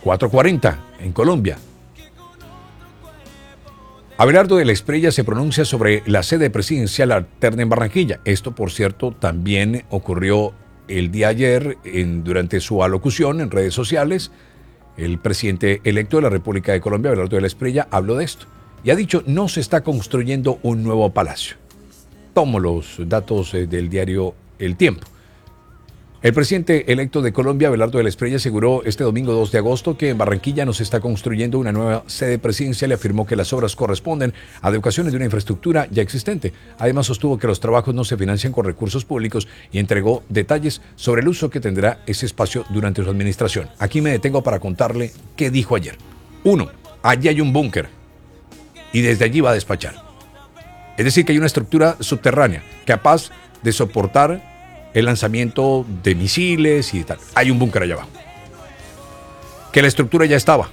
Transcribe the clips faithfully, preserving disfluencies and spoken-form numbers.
cuatro cuarenta en Colombia. Abelardo de la Espriella se pronuncia sobre la sede presidencial alterna en Barranquilla. Esto, por cierto, también ocurrió el día ayer en, durante su alocución en redes sociales. El presidente electo de la República de Colombia, Abelardo de la Espriella, habló de esto y ha dicho: no se está construyendo un nuevo palacio. Tomo los datos del diario El Tiempo. El presidente electo de Colombia, Abelardo de la Espriella, aseguró este domingo dos de agosto que en Barranquilla no se está construyendo una nueva sede presidencial y afirmó que las obras corresponden a adecuaciones de una infraestructura ya existente. Además, sostuvo que los trabajos no se financian con recursos públicos y entregó detalles sobre el uso que tendrá ese espacio durante su administración. Aquí me detengo para contarle qué dijo ayer. Uno, allí hay un búnker y desde allí va a despachar. Es decir, que hay una estructura subterránea capaz de soportar el lanzamiento de misiles y tal. Hay un búnker allá abajo. Que la estructura ya estaba.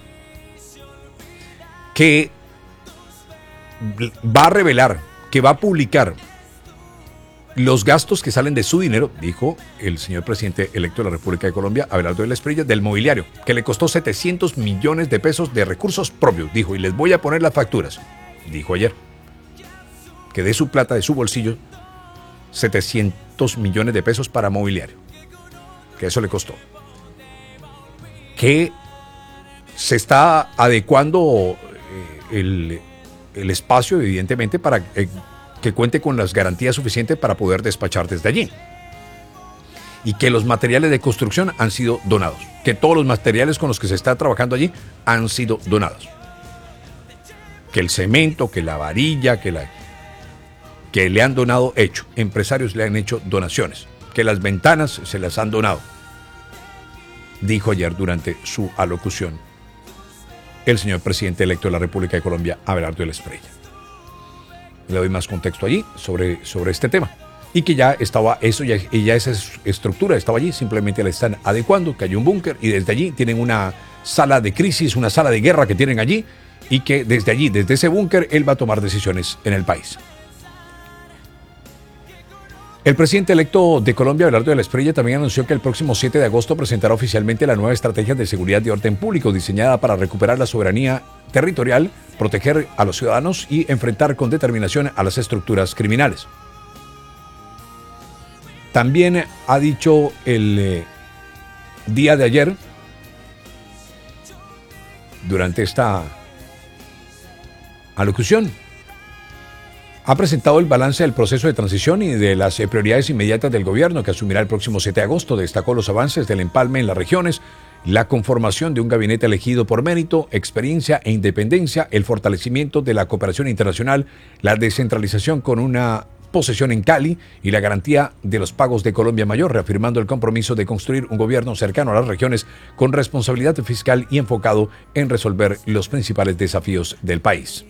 Que va a revelar, que va a publicar los gastos que salen de su dinero, dijo el señor presidente electo de la República de Colombia, Abelardo de la Espriella, del mobiliario, que le costó setecientos millones de pesos de recursos propios, dijo, y les voy a poner las facturas, dijo ayer. Que de su plata, de su bolsillo, setecientos millones de pesos para mobiliario, que eso le costó, que se está adecuando eh, el, el espacio evidentemente para eh, que cuente con las garantías suficientes para poder despachar desde allí, y que los materiales de construcción han sido donados, que todos los materiales con los que se está trabajando allí han sido donados, que el cemento, que la varilla, que la que le han donado hecho, empresarios le han hecho donaciones, que las ventanas se las han donado, dijo ayer durante su alocución el señor presidente electo de la República de Colombia, Abelardo de la Espriella. Le doy más contexto allí sobre, sobre este tema, y que ya estaba eso, ya, y ya esa estructura estaba allí, simplemente la están adecuando, que hay un búnker, y desde allí tienen una sala de crisis, una sala de guerra que tienen allí, y que desde allí, desde ese búnker, él va a tomar decisiones en el país. El presidente electo de Colombia, Abelardo de la Espriella, también anunció que el próximo siete de agosto presentará oficialmente la nueva estrategia de seguridad y orden público diseñada para recuperar la soberanía territorial, proteger a los ciudadanos y enfrentar con determinación a las estructuras criminales. También ha dicho el eh, día de ayer, durante esta alocución, ha presentado el balance del proceso de transición y de las prioridades inmediatas del gobierno que asumirá el próximo siete de agosto. Destacó los avances del empalme en las regiones, la conformación de un gabinete elegido por mérito, experiencia e independencia, el fortalecimiento de la cooperación internacional, la descentralización con una posesión en Cali y la garantía de los pagos de Colombia Mayor, reafirmando el compromiso de construir un gobierno cercano a las regiones con responsabilidad fiscal y enfocado en resolver los principales desafíos del país.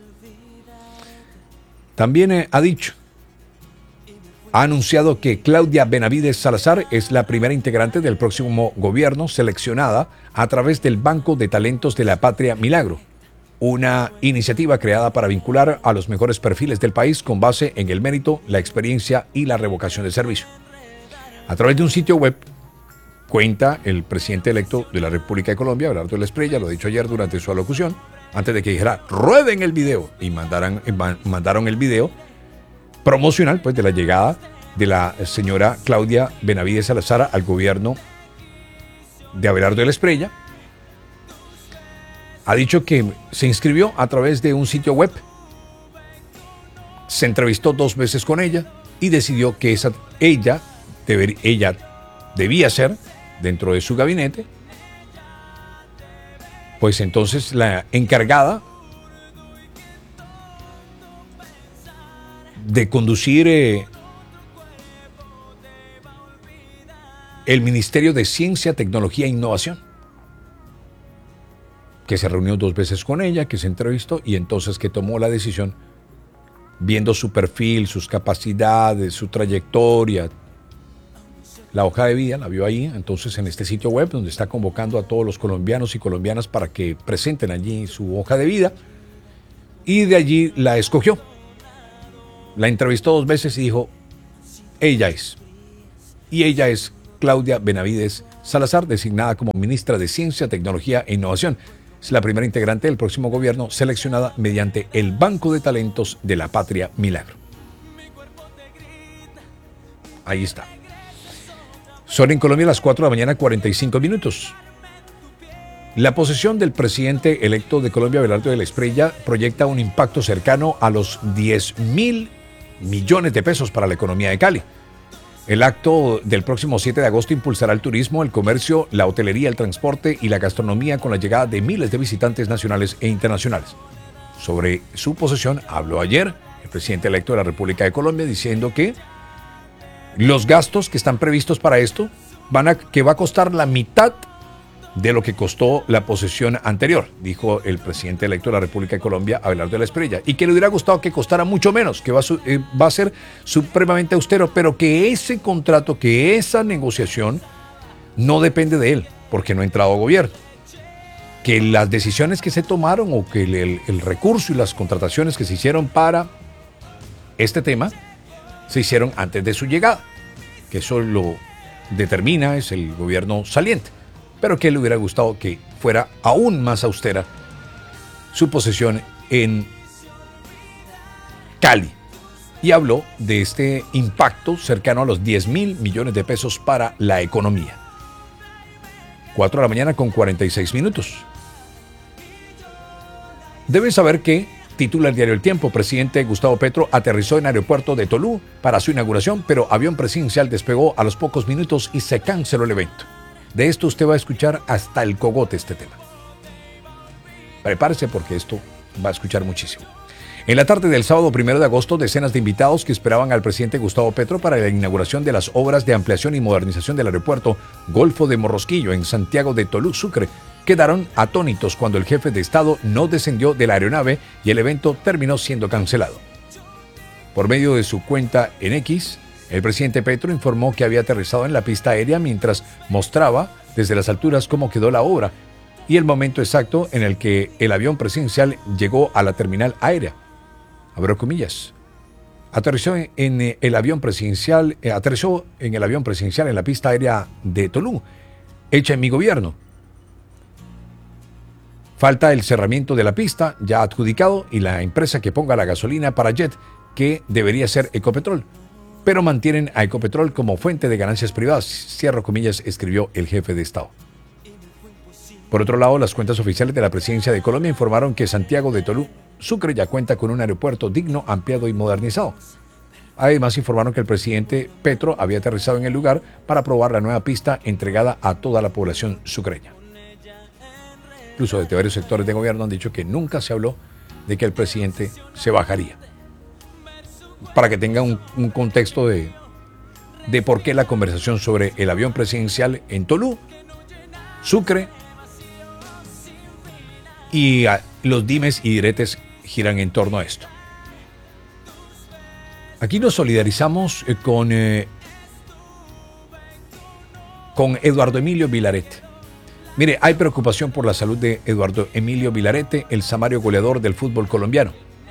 También eh, ha dicho, ha anunciado que Claudia Benavides Salazar es la primera integrante del próximo gobierno seleccionada a través del Banco de Talentos de la Patria Milagro, una iniciativa creada para vincular a los mejores perfiles del país con base en el mérito, la experiencia y la revocación de servicio. A través de un sitio web, cuenta el presidente electo de la República de Colombia, Abelardo de la Espriella, lo ha dicho ayer durante su alocución, antes de que dijera, rueden el video, y mandaran, mandaron el video promocional pues, de la llegada de la señora Claudia Benavides Salazar al gobierno de Abelardo de la Espriella. Ha dicho que se inscribió a través de un sitio web, se entrevistó dos veces con ella y decidió que esa, ella, deber, ella debía ser, dentro de su gabinete, pues entonces la encargada de conducir eh, el Ministerio de Ciencia, Tecnología e Innovación, que se reunió dos veces con ella, que se entrevistó y entonces que tomó la decisión, viendo su perfil, sus capacidades, su trayectoria, la hoja de vida, la vio ahí, entonces en este sitio web donde está convocando a todos los colombianos y colombianas para que presenten allí su hoja de vida, y de allí la escogió. La entrevistó dos veces y dijo, ella es. Y ella es Claudia Benavides Salazar, designada como ministra de Ciencia, Tecnología e Innovación. Es la primera integrante del próximo gobierno seleccionada mediante el Banco de Talentos de la Patria Milagro. Ahí está. Son en Colombia las cuatro de la mañana, cuarenta y cinco minutos. La posesión del presidente electo de Colombia, Abelardo de la Espriella, proyecta un impacto cercano a los diez mil millones de pesos para la economía de Cali. El acto del próximo siete de agosto impulsará el turismo, el comercio, la hotelería, el transporte y la gastronomía con la llegada de miles de visitantes nacionales e internacionales. Sobre su posesión habló ayer el presidente electo de la República de Colombia diciendo que los gastos que están previstos para esto van a, que va a costar la mitad de lo que costó la posesión anterior, dijo el presidente electo de la República de Colombia, Abelardo de la Espriella, y que le hubiera gustado que costara mucho menos, que va a, su, eh, va a ser supremamente austero, pero que ese contrato, que esa negociación no depende de él, porque no ha entrado a gobierno. Que las decisiones que se tomaron o que el, el, el recurso y las contrataciones que se hicieron para este tema se hicieron antes de su llegada, que eso lo determina es el gobierno saliente, pero que le hubiera gustado que fuera aún más austera su posesión en Cali. Y habló de este impacto cercano a los diez mil millones de pesos para la economía. cuatro de la mañana con cuarenta y seis minutos. Deben saber que, titula el diario El Tiempo, presidente Gustavo Petro aterrizó en aeropuerto de Tolú para su inauguración, pero avión presidencial despegó a los pocos minutos y se canceló el evento. De esto usted va a escuchar hasta el cogote este tema. Prepárese porque esto va a escuchar muchísimo. En la tarde del sábado primero de agosto, decenas de invitados que esperaban al presidente Gustavo Petro para la inauguración de las obras de ampliación y modernización del aeropuerto Golfo de Morrosquillo en Santiago de Tolú, Sucre, quedaron atónitos cuando el jefe de Estado no descendió de la aeronave y el evento terminó siendo cancelado. Por medio de su cuenta en X, el presidente Petro informó que había aterrizado en la pista aérea mientras mostraba desde las alturas cómo quedó la obra y el momento exacto en el que el avión presidencial llegó a la terminal aérea. Abro comillas. Aterrizó en el avión presidencial, eh, aterrizó en el avión presidencial en la pista aérea de Tolú, hecha en mi gobierno. Falta el cerramiento de la pista, ya adjudicado, y la empresa que ponga la gasolina para jet, que debería ser Ecopetrol. Pero mantienen a Ecopetrol como fuente de ganancias privadas, cierro comillas, escribió el jefe de Estado. Por otro lado, las cuentas oficiales de la Presidencia de Colombia informaron que Santiago de Tolú, Sucre, ya cuenta con un aeropuerto digno, ampliado y modernizado. Además, informaron que el presidente Petro había aterrizado en el lugar para probar la nueva pista entregada a toda la población sucreña. Incluso desde varios sectores de gobierno han dicho que nunca se habló de que el presidente se bajaría. Para que tenga un, un contexto de, de por qué la conversación sobre el avión presidencial en Tolú, Sucre y a, los dimes y diretes giran en torno a esto. Aquí nos solidarizamos eh, con, eh, con Eduardo Emilio Vilarete. Mire, hay preocupación por la salud de Eduardo Emilio Vilarete, el samario goleador del fútbol colombiano.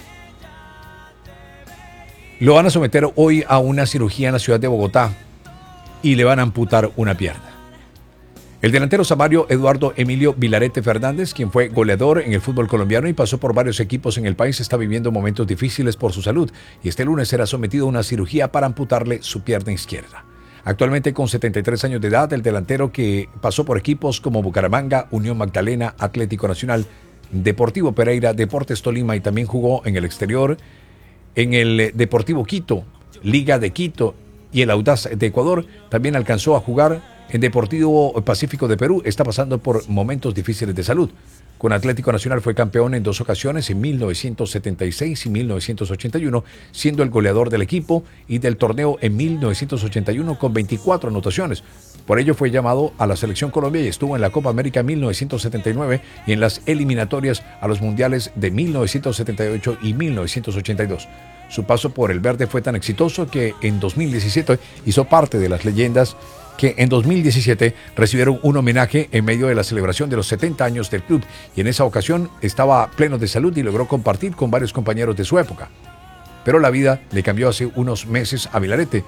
Lo van a someter hoy a una cirugía en la ciudad de Bogotá y le van a amputar una pierna. El delantero samario Eduardo Emilio Vilarete Fernández, quien fue goleador en el fútbol colombiano y pasó por varios equipos en el país, está viviendo momentos difíciles por su salud y este lunes será sometido a una cirugía para amputarle su pierna izquierda. Actualmente con setenta y tres años de edad, el delantero que pasó por equipos como Bucaramanga, Unión Magdalena, Atlético Nacional, Deportivo Pereira, Deportes Tolima y también jugó en el exterior, en el Deportivo Quito, Liga de Quito y el Audaz de Ecuador, también alcanzó a jugar en Deportivo Pacífico de Perú, está pasando por momentos difíciles de salud. Con Atlético Nacional fue campeón en dos ocasiones, en mil novecientos setenta y seis y mil novecientos ochenta y uno, siendo el goleador del equipo y del torneo en mil novecientos ochenta y uno con veinticuatro anotaciones. Por ello fue llamado a la Selección Colombia y estuvo en la Copa América mil novecientos setenta y nueve y en las eliminatorias a los mundiales de mil novecientos setenta y ocho y mil novecientos ochenta y dos. Su paso por el verde fue tan exitoso que en dos mil diecisiete hizo parte de las leyendas que en dos mil diecisiete recibieron un homenaje en medio de la celebración de los setenta años del club y en esa ocasión estaba pleno de salud y logró compartir con varios compañeros de su época. Pero la vida le cambió hace unos meses a Vilarete,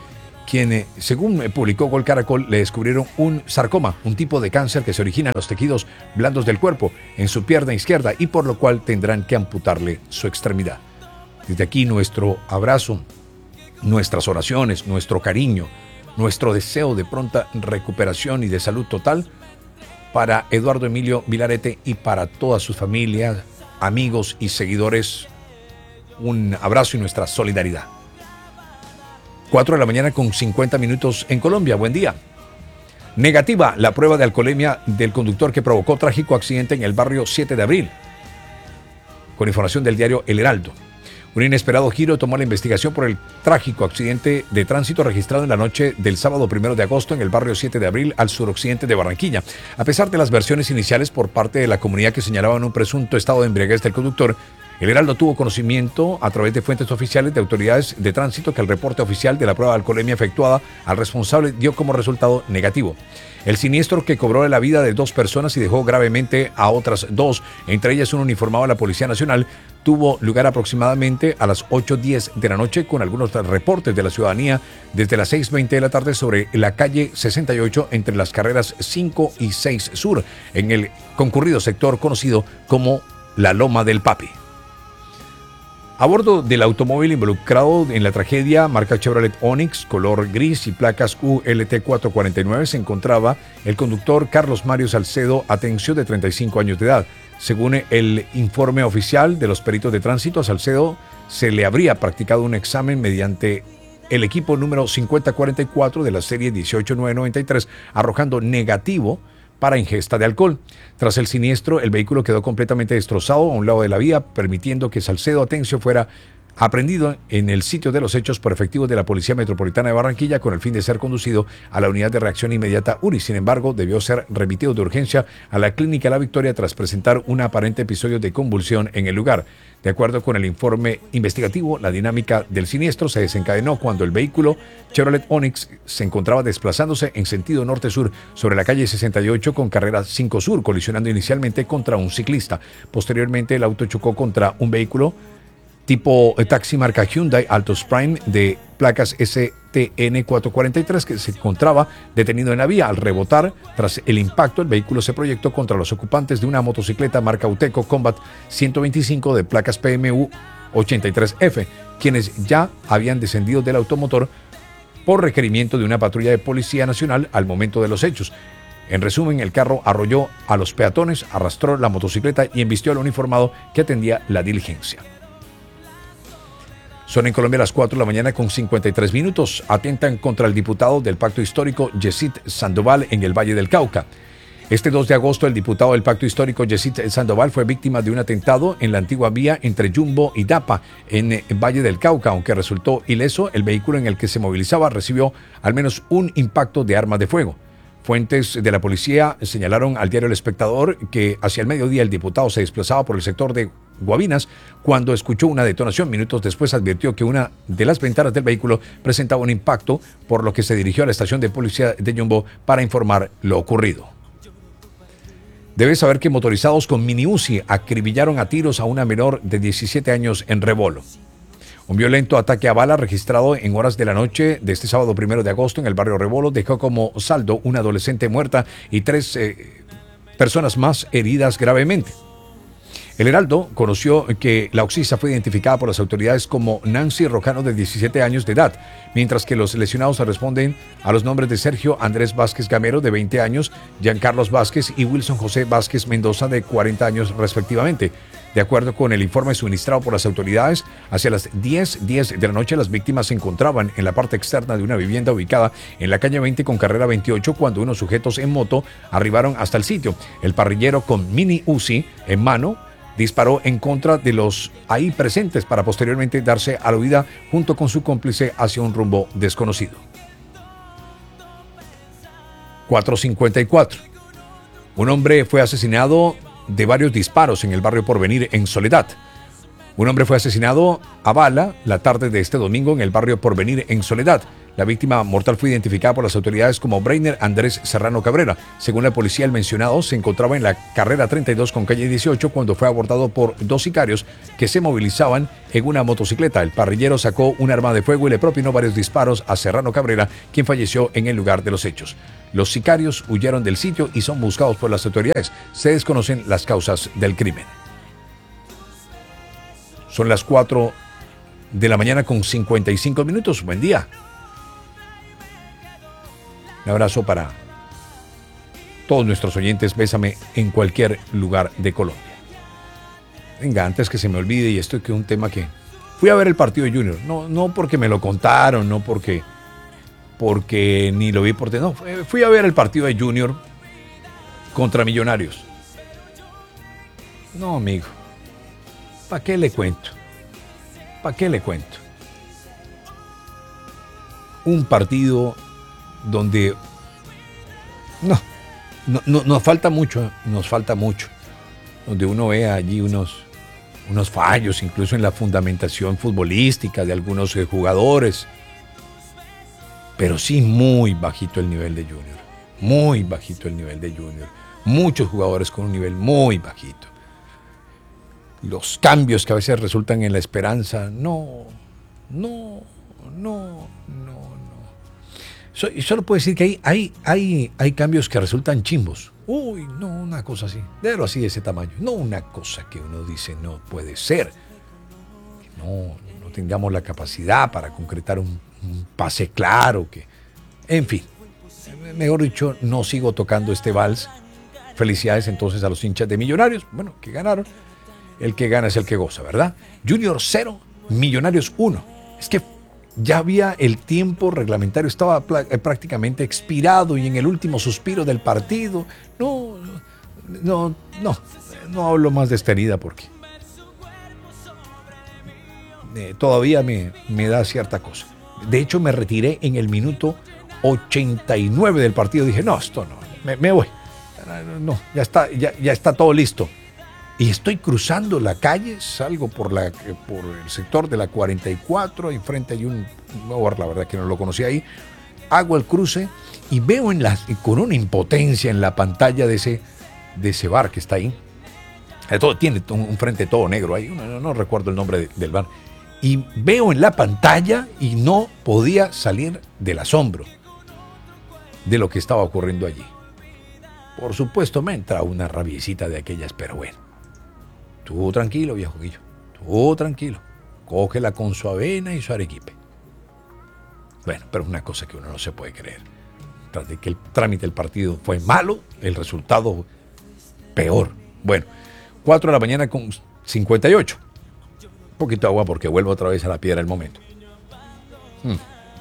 quien, eh, según publicó Gol Caracol, le descubrieron un sarcoma, un tipo de cáncer que se origina en los tejidos blandos del cuerpo, en su pierna izquierda, y por lo cual tendrán que amputarle su extremidad. Desde aquí nuestro abrazo, nuestras oraciones, nuestro cariño, nuestro deseo de pronta recuperación y de salud total para Eduardo Emilio Vilarete y para toda su familia, amigos y seguidores. Un abrazo y nuestra solidaridad. cuatro de la mañana con cincuenta minutos en Colombia. Buen día. Negativa la prueba de alcoholemia del conductor que provocó trágico accidente en el barrio siete de abril. Con información del diario El Heraldo. Un inesperado giro tomó la investigación por el trágico accidente de tránsito registrado en la noche del sábado primero de agosto en el barrio siete de abril al suroccidente de Barranquilla. A pesar de las versiones iniciales por parte de la comunidad que señalaban un presunto estado de embriaguez del conductor, el Heraldo tuvo conocimiento a través de fuentes oficiales de autoridades de tránsito que el reporte oficial de la prueba de alcoholemia efectuada al responsable dio como resultado negativo. El siniestro, que cobró la vida de dos personas y dejó gravemente a otras dos, entre ellas un uniformado de la Policía Nacional, tuvo lugar aproximadamente a las ocho diez de la noche, con algunos reportes de la ciudadanía desde las seis veinte de la tarde sobre la calle sesenta y ocho entre las carreras cinco y seis Sur, en el concurrido sector conocido como la Loma del Papi. A bordo del automóvil involucrado en la tragedia, marca Chevrolet Onix, color gris y placas U L T cuatrocientos cuarenta y nueve, se encontraba el conductor Carlos Mario Salcedo Atencio, de treinta y cinco años de edad. Según el informe oficial de los peritos de tránsito, a Salcedo se le habría practicado un examen mediante el equipo número cincuenta cuarenta y cuatro de la serie dieciocho mil novecientos noventa y tres, arrojando negativo para ingesta de alcohol. Tras el siniestro, el vehículo quedó completamente destrozado a un lado de la vía, permitiendo que Salcedo Atencio fuera aprehendido en el sitio de los hechos por efectivos de la Policía Metropolitana de Barranquilla con el fin de ser conducido a la Unidad de Reacción Inmediata U R I. Sin embargo, debió ser remitido de urgencia a la Clínica La Victoria tras presentar un aparente episodio de convulsión en el lugar. De acuerdo con el informe investigativo, la dinámica del siniestro se desencadenó cuando el vehículo Chevrolet Onix se encontraba desplazándose en sentido norte-sur sobre la calle sesenta y ocho con carrera cinco Sur, colisionando inicialmente contra un ciclista. Posteriormente, el auto chocó contra un vehículo tipo taxi marca Hyundai Altos Prime de placas S T N cuatrocientos cuarenta y tres, que se encontraba detenido en la vía. Al rebotar tras el impacto, el vehículo se proyectó contra los ocupantes de una motocicleta marca Uteco Combat ciento veinticinco de placas P M U ochenta y tres F, quienes ya habían descendido del automotor por requerimiento de una patrulla de Policía Nacional al momento de los hechos. En resumen, el carro arrolló a los peatones, arrastró la motocicleta y embistió al uniformado que atendía la diligencia. Son en Colombia las cuatro de la mañana con cincuenta y tres minutos. Atentan contra el diputado del Pacto Histórico, Yesid Sandoval, en el Valle del Cauca. Este dos de agosto, el diputado del Pacto Histórico, Yesid Sandoval, fue víctima de un atentado en la antigua vía entre Yumbo y Dapa, en el Valle del Cauca. Aunque resultó ileso, el vehículo en el que se movilizaba recibió al menos un impacto de arma de fuego. Fuentes de la policía señalaron al diario El Espectador que hacia el mediodía el diputado se desplazaba por el sector de Guabinas cuando escuchó una detonación. Minutos después advirtió que una de las ventanas del vehículo presentaba un impacto, por lo que se dirigió a la estación de policía de Yumbo para informar lo ocurrido. Debes saber que motorizados con mini Uzi acribillaron a tiros a una menor de diecisiete años en Rebolo. Un violento ataque a bala registrado en horas de la noche de este sábado primero de agosto en el barrio Rebolo dejó como saldo una adolescente muerta y tres eh, personas más heridas gravemente. El Heraldo conoció que la oxisa fue identificada por las autoridades como Nancy Rojano, de diecisiete años de edad, mientras que los lesionados responden a los nombres de Sergio Andrés Vázquez Gamero, de veinte años, Giancarlos Vázquez y Wilson José Vázquez Mendoza, de cuarenta años respectivamente. De acuerdo con el informe suministrado por las autoridades, hacia las diez diez de la noche las víctimas se encontraban en la parte externa de una vivienda ubicada en la calle veinte con carrera veintiocho cuando unos sujetos en moto arribaron hasta el sitio. El parrillero, con mini Uzi en mano, disparó en contra de los ahí presentes para posteriormente darse a la huida junto con su cómplice hacia un rumbo desconocido. cuatro cincuenta y cuatro. Un hombre fue asesinado de varios disparos en el barrio Porvenir, en Soledad. Un hombre fue asesinado a bala la tarde de este domingo en el barrio Porvenir, en Soledad. La víctima mortal fue identificada por las autoridades como Brainer Andrés Serrano Cabrera. Según la policía, el mencionado se encontraba en la carrera treinta y dos con calle dieciocho cuando fue abordado por dos sicarios que se movilizaban en una motocicleta. El parrillero sacó un arma de fuego y le propinó varios disparos a Serrano Cabrera, quien falleció en el lugar de los hechos. Los sicarios huyeron del sitio y son buscados por las autoridades. Se desconocen las causas del crimen. Son las cuatro de la mañana con cincuenta y cinco minutos. Buen día. Un abrazo para todos nuestros oyentes. Bésame en cualquier lugar de Colombia. Venga, antes que se me olvide, y esto es que un tema que... Fui a ver el partido de Junior. No, no porque me lo contaron, no porque, porque ni lo vi por... No, fui a ver el partido de Junior contra Millonarios. No, amigo. ¿Para qué le cuento? ¿Para qué le cuento? Un partido... donde no, no, no, nos falta mucho, nos falta mucho, donde uno ve allí unos, unos fallos, incluso en la fundamentación futbolística de algunos eh, jugadores, pero sí muy bajito el nivel de Junior, muy bajito el nivel de Junior, muchos jugadores con un nivel muy bajito. Los cambios que a veces resultan en la esperanza, no, no, no, no. So, y solo puedo decir que hay, hay, hay, hay cambios que resultan chimbos. Uy, no, una cosa así. Déjalo así de ese tamaño. No una cosa que uno dice no puede ser. Que no, no tengamos la capacidad para concretar un, un pase claro. Que, en fin, mejor dicho, no sigo tocando este vals. Felicidades entonces a los hinchas de Millonarios. Bueno, que ganaron. El que gana es el que goza, ¿verdad? Junior cero, Millonarios uno. Es que ya había el tiempo reglamentario, estaba prácticamente expirado y en el último suspiro del partido. No, no, no, no hablo más de esta herida porque eh, todavía me, me da cierta cosa. De hecho, me retiré en el minuto ochenta y nueve del partido. Dije, no, esto no, me, me voy. No, ya está, ya, ya está todo listo. Y estoy cruzando la calle, salgo por, la, por el sector de la cuarenta y cuatro, y frente hay un nuevo bar, la verdad que no lo conocía ahí. Hago el cruce y veo en la, con una impotencia en la pantalla de ese, de ese bar que está ahí. Todo, tiene un frente todo negro ahí, no, no, no recuerdo el nombre de, del bar. Y veo en la pantalla y no podía salir del asombro de lo que estaba ocurriendo allí. Por supuesto me entra una rabiecita de aquellas, pero bueno. Tú tranquilo, viejo Guillo. Tú tranquilo. Cógela con su avena y su arequipe. Bueno, pero es una cosa que uno no se puede creer. Tras de que el trámite del partido fue malo, el resultado peor. Bueno, cuatro de la mañana con cincuenta y ocho. Un poquito de agua porque vuelvo otra vez a la piedra del momento. Hmm.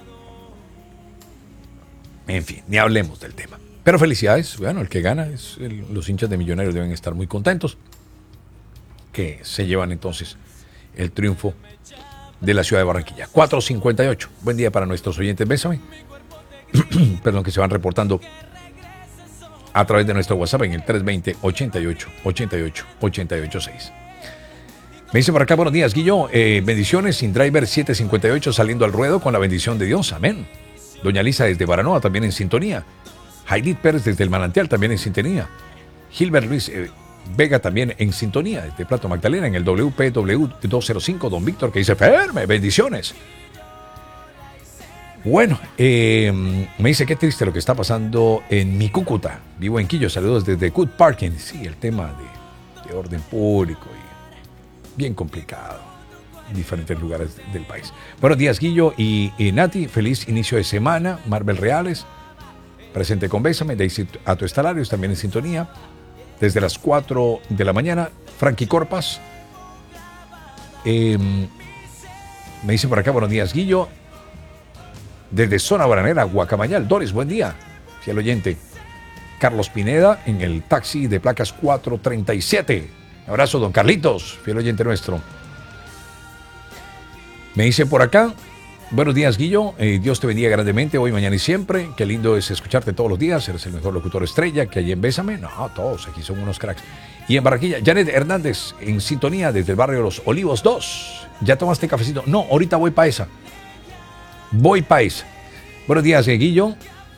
En fin, ni hablemos del tema. Pero felicidades. Bueno, el que gana es el, los hinchas de Millonarios deben estar muy contentos, que se llevan entonces el triunfo de la ciudad de Barranquilla. cuatro cincuenta y ocho. Buen día para nuestros oyentes. Bésame. Perdón, que se van reportando a través de nuestro WhatsApp en el tres veinte, ochenta y ocho, ochenta y ocho, ochenta y ocho seis. Me dice por acá, buenos días, Guillo. Eh, bendiciones, sin driver siete cincuenta y ocho saliendo al ruedo con la bendición de Dios. Amén. Doña Lisa desde Baranoa también en sintonía. Jaidit Pérez desde el Manantial también en sintonía. Gilbert Luis eh, Vega también en sintonía desde Plato Magdalena en el W P W doscientos cinco. Don Víctor que dice, Ferme, bendiciones. Bueno, eh, me dice qué triste lo que está pasando en mi Cúcuta. Vivo en Quillo, saludos desde Good Parking. Sí, el tema de, de orden público y bien complicado en diferentes lugares del país. Buenos días, Guillo y, y Nati. Feliz inicio de semana. Marvel Reales, presente con Bésame. Daisy Ato Estalarios también en sintonía. Desde las cuatro de la mañana, Frankie Corpas. Eh, me dice por acá, buenos días, Guillo. Desde Zona Bananera, Guacamayal. Doris, buen día. Fiel oyente. Carlos Pineda en el taxi de placas cuatro treinta y siete. Un abrazo, don Carlitos, fiel oyente nuestro. Me dice por acá, buenos días, Guillo. Eh, Dios te bendiga grandemente hoy, mañana y siempre. Qué lindo es escucharte todos los días. Eres el mejor locutor estrella que hay en Bésame. No, todos aquí son unos cracks. Y en Barranquilla, Janet Hernández en sintonía desde el barrio Los Olivos dos. ¿Ya tomaste cafecito? No, ahorita voy para esa. Voy para esa. Buenos días, eh, Guillo.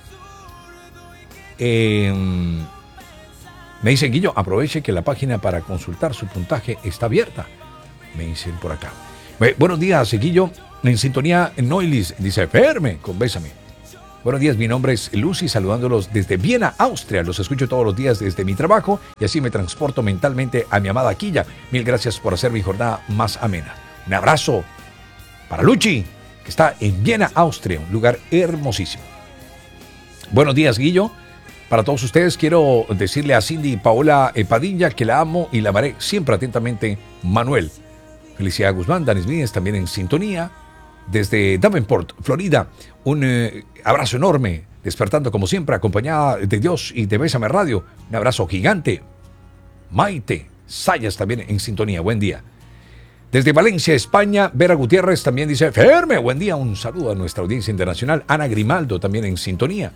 Eh, me dicen, Guillo, aproveche que la página para consultar su puntaje está abierta. Me dicen por acá. Eh, buenos días, eh, Guillo. En sintonía, Noilis dice, Ferme, con bésame. Buenos días, mi nombre es Lucy, saludándolos desde Viena, Austria. Los escucho todos los días desde mi trabajo y así me transporto mentalmente a mi amada Quilla. Mil gracias por hacer mi jornada más amena. Un abrazo para Luchi, que está en Viena, Austria, un lugar hermosísimo. Buenos días, Guillo. Para todos ustedes quiero decirle a Cindy Paola Padilla que la amo y la amaré siempre atentamente, Manuel. Felicidad Guzmán, Danis Míez también en sintonía. Desde Davenport, Florida, un eh, abrazo enorme, despertando como siempre, acompañada de Dios y de Bésame Radio. Un abrazo gigante. Maite Sayas también en sintonía, buen día. Desde Valencia, España, Vera Gutiérrez también dice, Ferme, buen día, un saludo a nuestra audiencia internacional. Ana Grimaldo también en sintonía.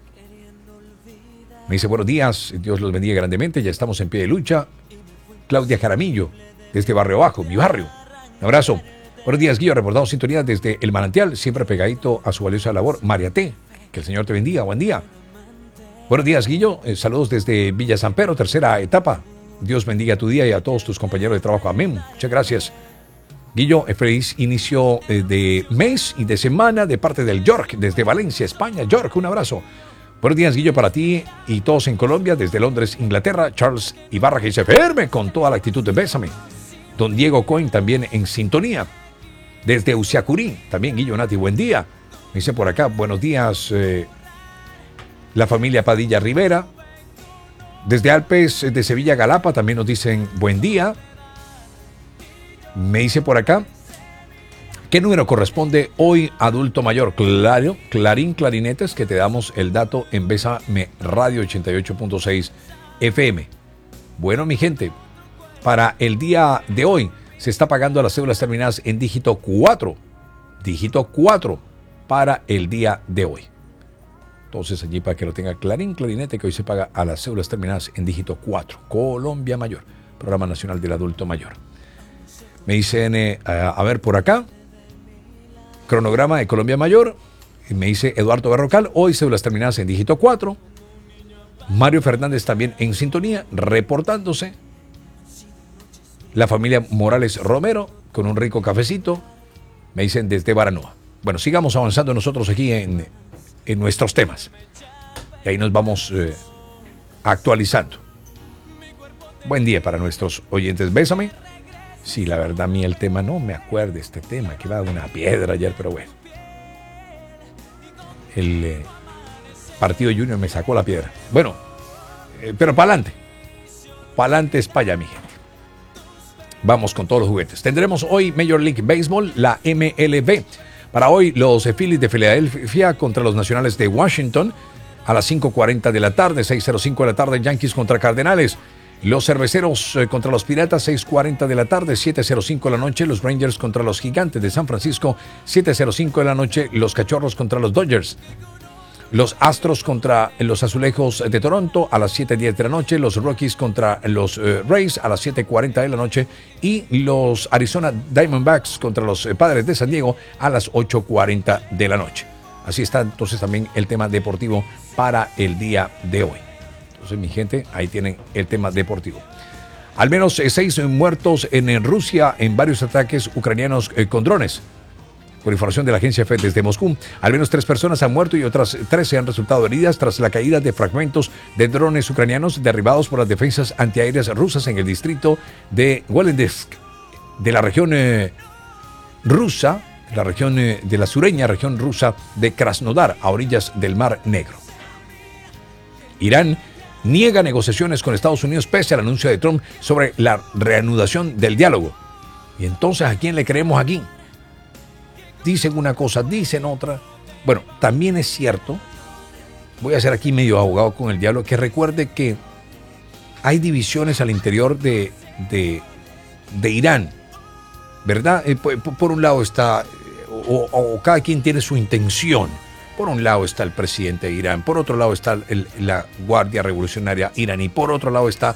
Me dice, buenos días, Dios los bendiga grandemente, ya estamos en pie de lucha. Claudia Jaramillo, desde Barrio Bajo, mi barrio. Un abrazo. Buenos días, Guillo, reportado sintonía desde El Manantial, siempre pegadito a su valiosa labor. María T, que el Señor te bendiga, buen día. Buenos días, Guillo, eh, saludos desde Villa San Pedro, tercera etapa. Dios bendiga tu día y a todos tus compañeros de trabajo, amén. Muchas gracias. Guillo, feliz inicio eh, de mes y de semana de parte del York, desde Valencia, España. York, un abrazo. Buenos días, Guillo, para ti y todos en Colombia, desde Londres, Inglaterra. Charles Ibarra, que dice, Ferme, con toda la actitud de Bésame. Don Diego Cohen también en sintonía. Desde Usiacurí, también Guillo Nati, buen día. Me dice por acá, buenos días, eh, la familia Padilla Rivera. Desde Alpes de Sevilla, Galapa, también nos dicen buen día. Me dice por acá, ¿qué número corresponde hoy adulto mayor? Claro, Clarín Clarinetes, que te damos el dato en Bésame Radio ochenta y ocho punto seis F M. Bueno, mi gente, para el día de hoy, se está pagando a las cédulas terminadas en dígito cuatro. Dígito cuatro para el día de hoy. Entonces allí para que lo tenga Clarín Clarinete, que hoy se paga a las cédulas terminadas en dígito cuatro. Colombia Mayor, Programa Nacional del Adulto Mayor. Me dicen, eh, a, a ver por acá, cronograma de Colombia Mayor. Me dice Eduardo Berrocal, hoy cédulas terminadas en dígito cuatro. Mario Fernández también en sintonía, reportándose. La familia Morales Romero, con un rico cafecito, me dicen desde Baranoa. Bueno, sigamos avanzando nosotros aquí en, en nuestros temas. Y ahí nos vamos eh, actualizando. Buen día para nuestros oyentes. Bésame. Sí, la verdad, a mí el tema no me acuerdo, este tema, que iba a dar una piedra ayer, pero bueno. El eh, partido Junior me sacó la piedra. Bueno, eh, pero para adelante. Para adelante es para allá, mi gente. Vamos con todos los juguetes. Tendremos hoy Major League Baseball, la M L B. Para hoy, los Phillies de Filadelfia contra los Nacionales de Washington a las cinco cuarenta de la tarde, seis cero cinco de la tarde, Yankees contra Cardenales. Los Cerveceros eh, contra los Piratas, seis cuarenta de la tarde, siete cero cinco de la noche. Los Rangers contra los Gigantes de San Francisco, siete cero cinco de la noche. Los Cachorros contra los Dodgers. Los Astros contra los Azulejos de Toronto a las siete diez de la noche. Los Rockies contra los eh, Rays a las siete cuarenta de la noche. Y los Arizona Diamondbacks contra los eh, Padres de San Diego a las ocho cuarenta de la noche. Así está entonces también el tema deportivo para el día de hoy. Entonces, mi gente, ahí tienen el tema deportivo. Al menos eh, seis muertos en, en Rusia en varios ataques ucranianos eh, con drones. Por información de la agencia F E desde Moscú, al menos tres personas han muerto y otras trece han resultado heridas tras la caída de fragmentos de drones ucranianos derribados por las defensas antiaéreas rusas en el distrito de Volensk, de la región eh, rusa, la región eh, de la sureña región rusa de Krasnodar, a orillas del Mar Negro. Irán niega negociaciones con Estados Unidos pese al anuncio de Trump sobre la reanudación del diálogo. Y entonces, ¿a quién le creemos aquí? Dicen una cosa, dicen otra. Bueno, también es cierto, voy a ser aquí medio abogado con el diablo, que recuerde que hay divisiones al interior de, de, de Irán, ¿verdad? Eh, por, por un lado está, o, o cada quien tiene su intención. Por un lado está el presidente de Irán, por otro lado está el, la Guardia Revolucionaria iraní, por otro lado está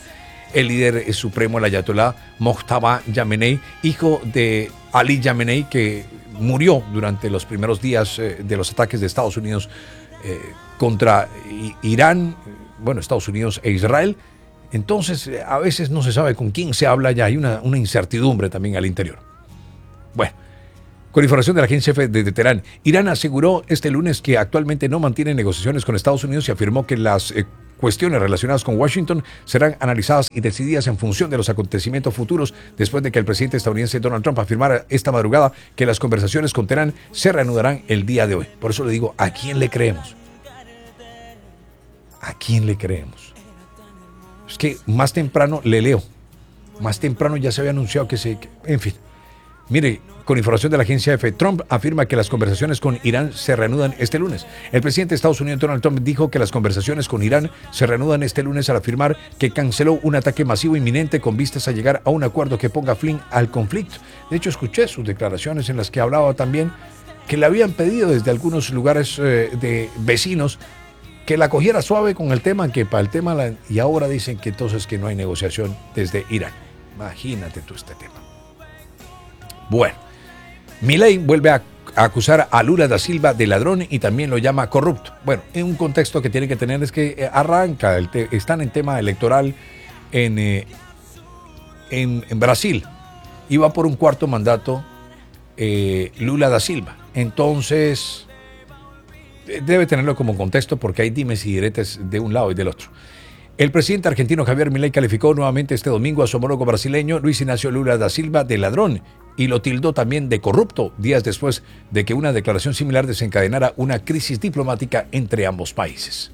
el líder supremo, el ayatolá Mojtaba Khamenei, hijo de Ali Khamenei, que murió durante los primeros días eh, de los ataques de Estados Unidos eh, contra Irán, bueno, Estados Unidos e Israel. Entonces, a veces no se sabe con quién se habla ya, hay una, una incertidumbre también al interior. Bueno, con información de la agencia F de Teherán, Irán aseguró este lunes que actualmente no mantiene negociaciones con Estados Unidos y afirmó que las eh, cuestiones relacionadas con Washington serán analizadas y decididas en función de los acontecimientos futuros después de que el presidente estadounidense Donald Trump afirmara esta madrugada que las conversaciones con Teherán se reanudarán el día de hoy. Por eso le digo, ¿a quién le creemos? ¿A quién le creemos? Es que más temprano le leo, más temprano ya se había anunciado que se... Que, en fin, mire, con información de la agencia F, Trump afirma que las conversaciones con Irán se reanudan este lunes. El presidente de Estados Unidos, Donald Trump, dijo que las conversaciones con Irán se reanudan este lunes al afirmar que canceló un ataque masivo inminente con vistas a llegar a un acuerdo que ponga fin al conflicto. De hecho, escuché sus declaraciones en las que hablaba también que le habían pedido desde algunos lugares eh, de vecinos que la cogiera suave con el tema, que para el tema, la, y ahora dicen que entonces que no hay negociación desde Irán. Imagínate tú este tema. Bueno, Milei vuelve a acusar a Lula da Silva de ladrón y también lo llama corrupto. Bueno, en un contexto que tiene que tener es que arranca, el te, están en tema electoral en, eh, en, en Brasil y va por un cuarto mandato eh, Lula da Silva. Entonces, debe tenerlo como contexto porque hay dimes y diretes de un lado y del otro. El presidente argentino Javier Milei calificó nuevamente este domingo a su homólogo brasileño Luis Ignacio Lula da Silva de ladrón y lo tildó también de corrupto días después de que una declaración similar desencadenara una crisis diplomática entre ambos países.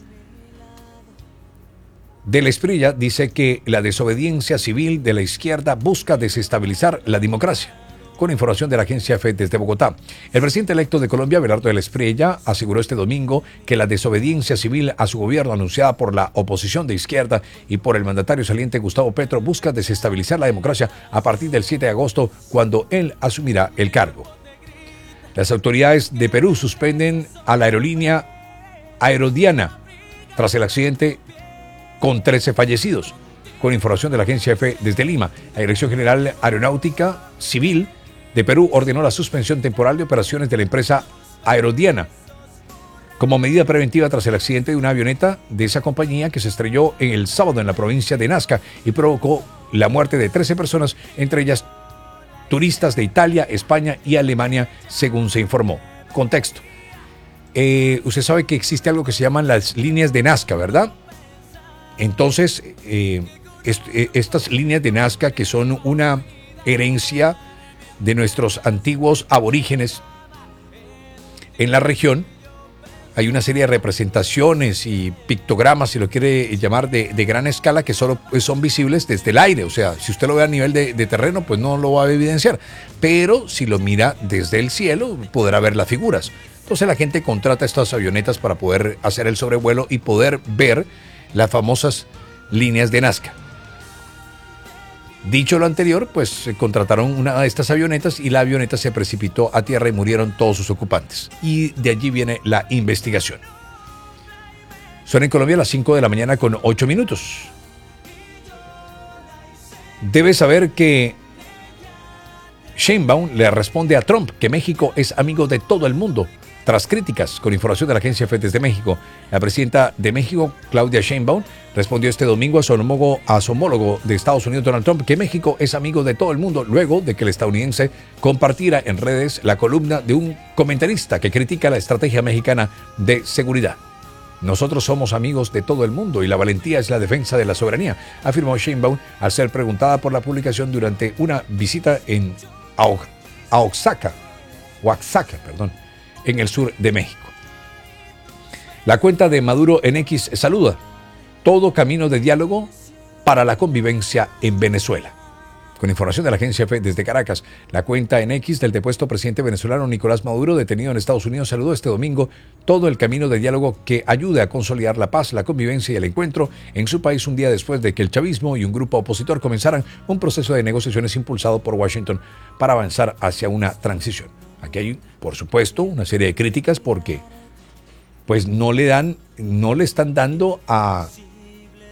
Del Espriella dice que la desobediencia civil de la izquierda busca desestabilizar la democracia. Con información de la agencia F desde Bogotá, el presidente electo de Colombia, Abelardo del Espriella, aseguró este domingo que la desobediencia civil a su gobierno anunciada por la oposición de izquierda y por el mandatario saliente Gustavo Petro busca desestabilizar la democracia a partir del siete de agosto, cuando él asumirá el cargo. Las autoridades de Perú suspenden a la aerolínea Aerodiana tras el accidente con trece fallecidos. Con información de la agencia F desde Lima, la Dirección General Aeronáutica Civil de Perú ordenó la suspensión temporal de operaciones de la empresa Aerodiana como medida preventiva tras el accidente de una avioneta de esa compañía que se estrelló en el sábado en la provincia de Nazca y provocó la muerte de trece personas, entre ellas turistas de Italia, España y Alemania, según se informó. Contexto. Eh, usted sabe que existe algo que se llaman las líneas de Nazca, ¿verdad? Entonces, eh, est estas líneas de Nazca, que son una herencia de nuestros antiguos aborígenes en la región, hay una serie de representaciones y pictogramas, si lo quiere llamar, de, de gran escala que solo son visibles desde el aire. O sea, si usted lo ve a nivel de, de terreno, pues no lo va a evidenciar. Pero si lo mira desde el cielo, podrá ver las figuras. Entonces la gente contrata estas avionetas para poder hacer el sobrevuelo y poder ver las famosas líneas de Nazca. Dicho lo anterior, pues contrataron una de estas avionetas y la avioneta se precipitó a tierra y murieron todos sus ocupantes. Y de allí viene la investigación. Son en Colombia las cinco de la mañana con ocho minutos. Debes saber que Sheinbaum le responde a Trump que México es amigo de todo el mundo. Tras críticas, con información de la agencia F desde México, la presidenta de México, Claudia Sheinbaum, respondió este domingo a su, homólogo, a su homólogo de Estados Unidos, Donald Trump, que México es amigo de todo el mundo, luego de que el estadounidense compartiera en redes la columna de un comentarista que critica la estrategia mexicana de seguridad. Nosotros somos amigos de todo el mundo y la valentía es la defensa de la soberanía, afirmó Sheinbaum al ser preguntada por la publicación durante una visita en Oaxaca, Oaxaca, perdón, en el sur de México. La cuenta de Maduro en X saluda: todo camino de diálogo para la convivencia en Venezuela. Con información de la agencia F desde Caracas, la cuenta en X del depuesto presidente venezolano Nicolás Maduro, detenido en Estados Unidos, saludó este domingo todo el camino de diálogo que ayude a consolidar la paz, la convivencia y el encuentro en su país un día después de que el chavismo y un grupo opositor comenzaran un proceso de negociaciones impulsado por Washington para avanzar hacia una transición. Aquí hay, por supuesto, una serie de críticas porque pues no le dan, no le están dando a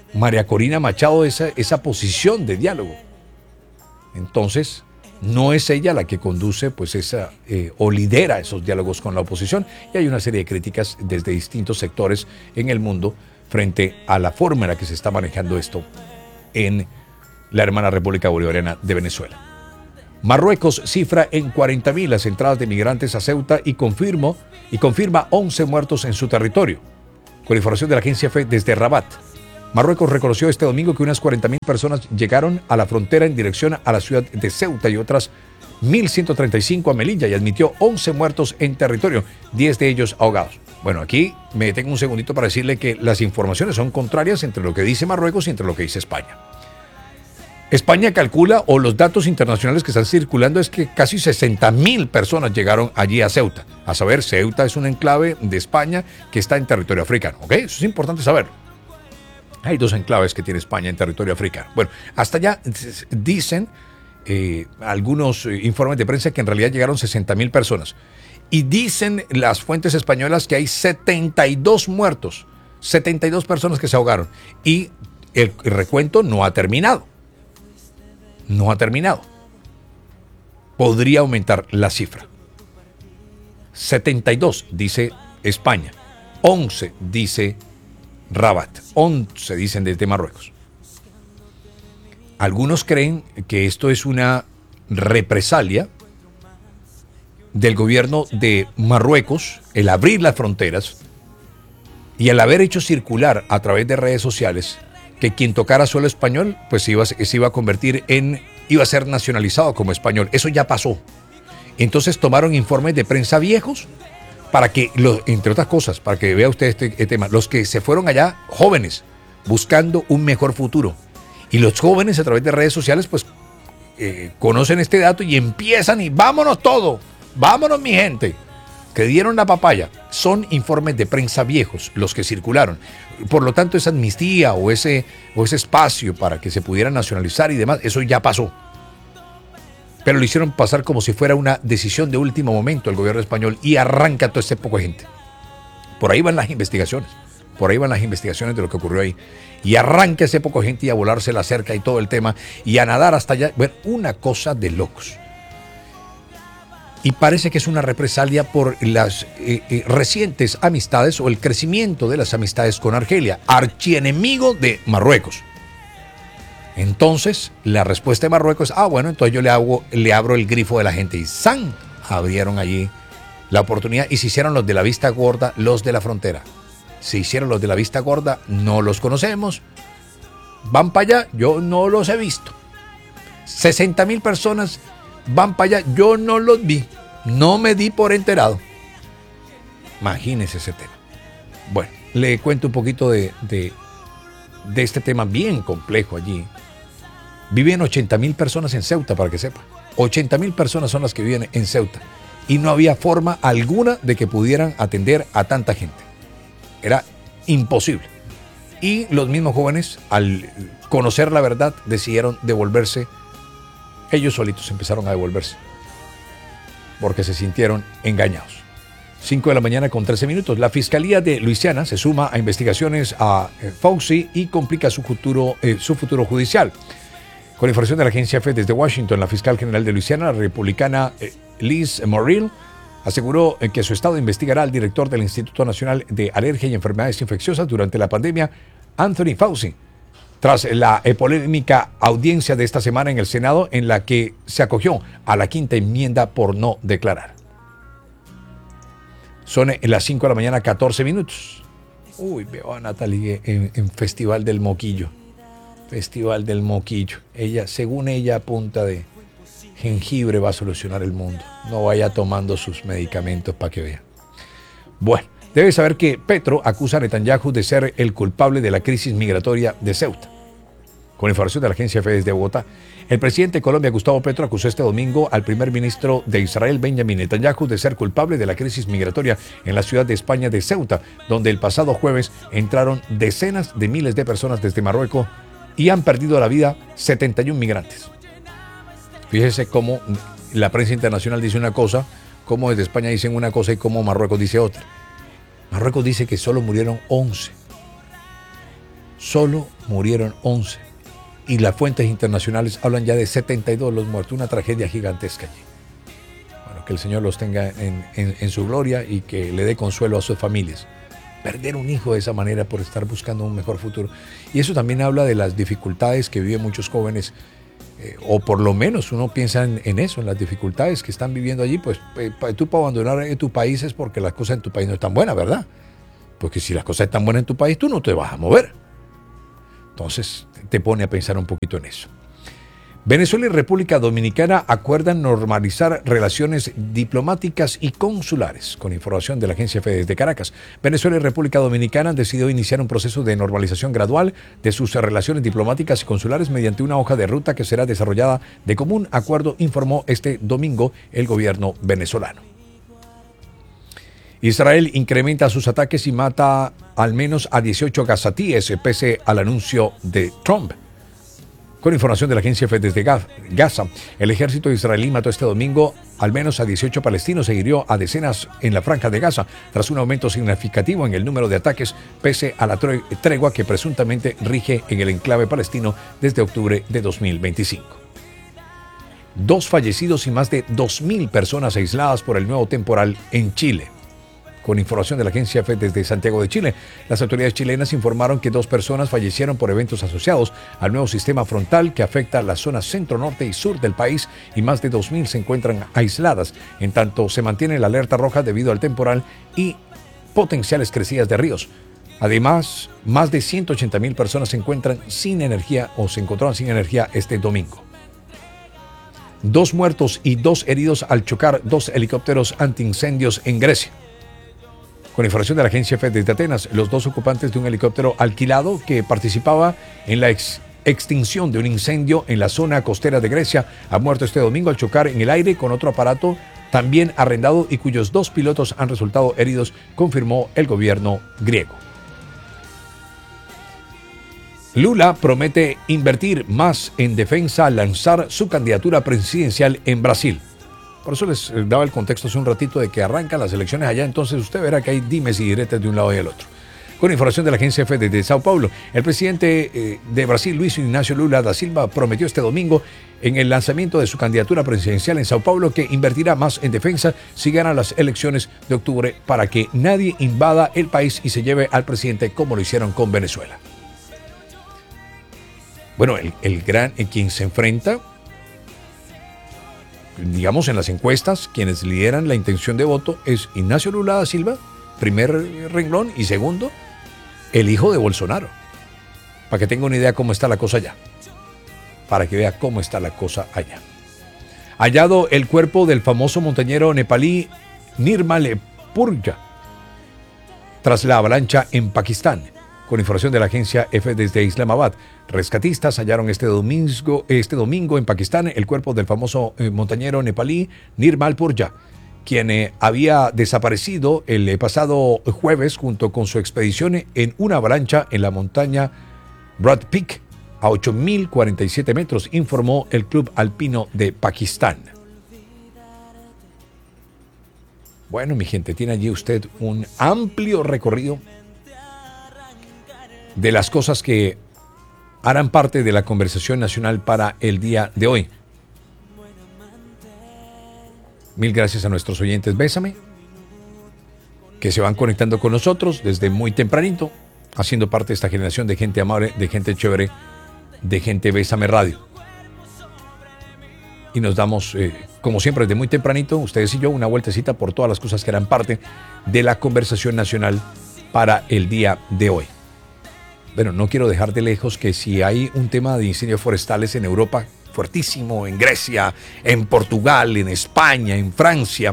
María Corina Machado esa, esa posición de diálogo. Entonces, no es ella la que conduce pues esa eh, o lidera esos diálogos con la oposición, y hay una serie de críticas desde distintos sectores en el mundo frente a la forma en la que se está manejando esto en la hermana República Bolivariana de Venezuela. Marruecos cifra en cuarenta mil las entradas de migrantes a Ceuta y, confirmó, y confirma once muertos en su territorio. Con información de la agencia F E desde Rabat, Marruecos reconoció este domingo que unas cuarenta mil personas llegaron a la frontera en dirección a la ciudad de Ceuta y otras mil ciento treinta y cinco a Melilla, y admitió once muertos en territorio, diez de ellos ahogados. Bueno, aquí me detengo un segundito para decirle que las informaciones son contrarias entre lo que dice Marruecos y entre lo que dice España. España calcula, o los datos internacionales que están circulando, es que casi sesenta mil personas llegaron allí a Ceuta. A saber, Ceuta es un enclave de España que está en territorio africano. ¿Ok? Eso es importante saberlo. Hay dos enclaves que tiene España en territorio africano. Bueno, hasta allá dicen eh, algunos informes de prensa que en realidad llegaron sesenta mil personas. Y dicen las fuentes españolas que hay setenta y dos muertos, setenta y dos personas que se ahogaron. Y el, el recuento no ha terminado. No ha terminado. Podría aumentar la cifra. setenta y dos dice España. once dice Rabat. once dicen desde Marruecos. Algunos creen que esto es una represalia del gobierno de Marruecos, el abrir las fronteras y el haber hecho circular a través de redes sociales que quien tocara suelo español, pues se iba, se iba a convertir en, iba a ser nacionalizado como español. Eso ya pasó. Entonces tomaron informes de prensa viejos para que, lo, entre otras cosas, para que vea usted este, este tema, los que se fueron allá jóvenes, buscando un mejor futuro. Y los jóvenes a través de redes sociales, pues, eh, conocen este dato y empiezan y vámonos todo, vámonos mi gente, que dieron la papaya. Son informes de prensa viejos los que circularon. Por lo tanto, esa amnistía o ese, o ese espacio para que se pudiera nacionalizar y demás, eso ya pasó. Pero lo hicieron pasar como si fuera una decisión de último momento el gobierno español y arranca todo este poco de gente. Por ahí van las investigaciones, por ahí van las investigaciones de lo que ocurrió ahí. Y arranca ese poco de gente y a volarse la cerca y todo el tema y a nadar hasta allá. Bueno, una cosa de locos. Y parece que es una represalia por las eh, eh, recientes amistades o el crecimiento de las amistades con Argelia, archienemigo de Marruecos. Entonces, la respuesta de Marruecos, ah, bueno, entonces yo le, hago, le abro el grifo de la gente. Y ¡zan! Abrieron allí la oportunidad y se hicieron los de la vista gorda, los de la frontera. Se hicieron los de la vista gorda, no los conocemos. Van para allá, yo no los he visto. sesenta mil personas van para allá, yo no los vi. No me di por enterado. Imagínese ese tema. Bueno, le cuento un poquito de, de, de este tema bien complejo allí. Viven ochenta mil personas en Ceuta, para que sepa. ochenta mil personas son las que viven en Ceuta. Y no había forma alguna de que pudieran atender a tanta gente. Era imposible. Y los mismos jóvenes, al conocer la verdad, decidieron devolverse. Ellos solitos empezaron a devolverse. Porque se sintieron engañados. cinco de la mañana con trece minutos. La Fiscalía de Luisiana se suma a investigaciones a Fauci y complica su futuro, eh, su futuro judicial. Con información de la agencia F E desde Washington, la fiscal general de Luisiana, la republicana eh, Liz Morial, aseguró eh, que su estado investigará al director del Instituto Nacional de Alergia y Enfermedades Infecciosas durante la pandemia, Anthony Fauci, tras la eh, polémica audiencia de esta semana en el Senado en la que se acogió a la quinta enmienda por no declarar. Son eh, las cinco de la mañana, catorce minutos. Uy, veo a Natalie en, en Festival del Moquillo. Festival del Moquillo. Ella, según ella, a punta de jengibre va a solucionar el mundo. No vaya tomando sus medicamentos para que vea. Bueno, debe saber que Petro acusa a Netanyahu de ser el culpable de la crisis migratoria de Ceuta. Con información de la agencia F E desde Bogotá, el presidente de Colombia, Gustavo Petro, acusó este domingo al primer ministro de Israel, Benjamin Netanyahu, de ser culpable de la crisis migratoria en la ciudad de España de Ceuta, donde el pasado jueves entraron decenas de miles de personas desde Marruecos y han perdido la vida setenta y un migrantes. Fíjese cómo la prensa internacional dice una cosa, cómo desde España dicen una cosa y cómo Marruecos dice otra. Marruecos dice que solo murieron once. solo murieron once. Y las fuentes internacionales hablan ya de setenta y dos los muertos, una tragedia gigantesca allí. Bueno, que el Señor los tenga en, en, en su gloria y que le dé consuelo a sus familias. Perder un hijo de esa manera por estar buscando un mejor futuro. Y eso también habla de las dificultades que viven muchos jóvenes, eh, o por lo menos uno piensa en, en eso, en las dificultades que están viviendo allí. Pues eh, tú para abandonar tu país es porque las cosas en tu país no están buenas, ¿verdad? Porque si las cosas están buenas en tu país, tú no te vas a mover. Entonces te pone a pensar un poquito en eso. Venezuela y República Dominicana acuerdan normalizar relaciones diplomáticas y consulares. Con información de la agencia F E desde Caracas, Venezuela y República Dominicana han decidido iniciar un proceso de normalización gradual de sus relaciones diplomáticas y consulares mediante una hoja de ruta que será desarrollada de común acuerdo, informó este domingo el gobierno venezolano. Israel incrementa sus ataques y mata al menos a dieciocho gazatíes pese al anuncio de Trump. Con información de la agencia F E desde Gaza, el ejército israelí mató este domingo al menos a dieciocho palestinos e hirió a decenas en la franja de Gaza, tras un aumento significativo en el número de ataques, pese a la tregua que presuntamente rige en el enclave palestino desde octubre de dos mil veinticinco. Dos fallecidos y más de dos mil personas aisladas por el nuevo temporal en Chile. Con información de la agencia F E desde Santiago de Chile, las autoridades chilenas informaron que dos personas fallecieron por eventos asociados al nuevo sistema frontal que afecta a las zonas centro, norte y sur del país, y más de dos mil se encuentran aisladas, en tanto se mantiene la alerta roja debido al temporal y potenciales crecidas de ríos. Además, más de ciento ochenta mil personas se encuentran sin energía o se encontraron sin energía este domingo. Dos muertos y dos heridos al chocar dos helicópteros antiincendios en Grecia. Con información de la agencia F E desde Atenas, los dos ocupantes de un helicóptero alquilado que participaba en la ex extinción de un incendio en la zona costera de Grecia han muerto este domingo al chocar en el aire con otro aparato también arrendado y cuyos dos pilotos han resultado heridos, confirmó el gobierno griego. Lula promete invertir más en defensa al lanzar su candidatura presidencial en Brasil. Por eso les daba el contexto hace un ratito de que arrancan las elecciones allá, entonces usted verá que hay dimes y diretes de un lado y del otro. Con información de la agencia F E de Sao Paulo, el presidente eh, de Brasil, Luis Ignacio Lula da Silva, prometió este domingo en el lanzamiento de su candidatura presidencial en Sao Paulo que invertirá más en defensa si gana las elecciones de octubre para que nadie invada el país y se lleve al presidente como lo hicieron con Venezuela. Bueno, el, el gran en quien se enfrenta, digamos en las encuestas, quienes lideran la intención de voto es Ignacio Lula da Silva, primer renglón, y segundo, el hijo de Bolsonaro. Para que tenga una idea cómo está la cosa allá. Para que vea cómo está la cosa allá. Hallado el cuerpo del famoso montañero nepalí Nirmal Purja tras la avalancha en Pakistán. Con información de la agencia F desde Islamabad, rescatistas hallaron este domingo, este domingo en Pakistán el cuerpo del famoso eh, montañero nepalí Nirmal Purja, quien eh, había desaparecido el eh, pasado jueves junto con su expedición en una avalancha en la montaña Broad Peak a ocho mil cuarenta y siete metros, informó el Club Alpino de Pakistán. Bueno, mi gente, tiene allí usted un amplio recorrido de las cosas que harán parte de la conversación nacional para el día de hoy. Mil gracias a nuestros oyentes Bésame, que se van conectando con nosotros desde muy tempranito, haciendo parte de esta generación de gente amable, de gente chévere, de gente Bésame Radio. Y nos damos, eh, como siempre, desde muy tempranito, ustedes y yo, una vueltecita por todas las cosas que harán parte de la conversación nacional para el día de hoy. Bueno, no quiero dejar de lejos que si hay un tema de incendios forestales en Europa fuertísimo, en Grecia, en Portugal, en España, en Francia,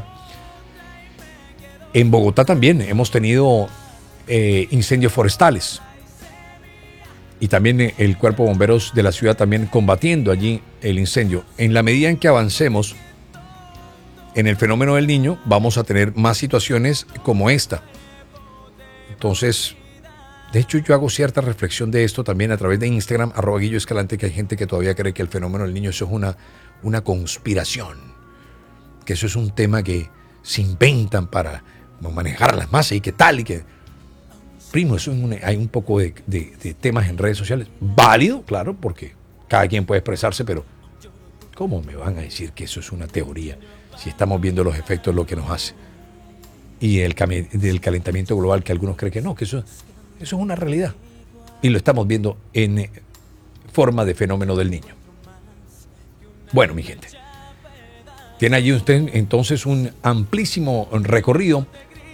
en Bogotá también hemos tenido eh, incendios forestales. Y también el cuerpo de bomberos de la ciudad también combatiendo allí el incendio. En la medida en que avancemos en el fenómeno del Niño, vamos a tener más situaciones como esta. Entonces, de hecho, yo hago cierta reflexión de esto también a través de Instagram, arroba Guillo Escalante, que hay gente que todavía cree que el fenómeno del Niño eso es una, una conspiración, que eso es un tema que se inventan para manejar a las masas y que tal y que... primo, eso es un, hay un poco de, de, de temas en redes sociales. Válido, claro, porque cada quien puede expresarse, pero ¿cómo me van a decir que eso es una teoría si estamos viendo los efectos de lo que nos hace? Y el del calentamiento global, que algunos creen que no, que eso, eso es una realidad. Y lo estamos viendo en forma de fenómeno del Niño. Bueno, mi gente, tiene allí usted entonces un amplísimo recorrido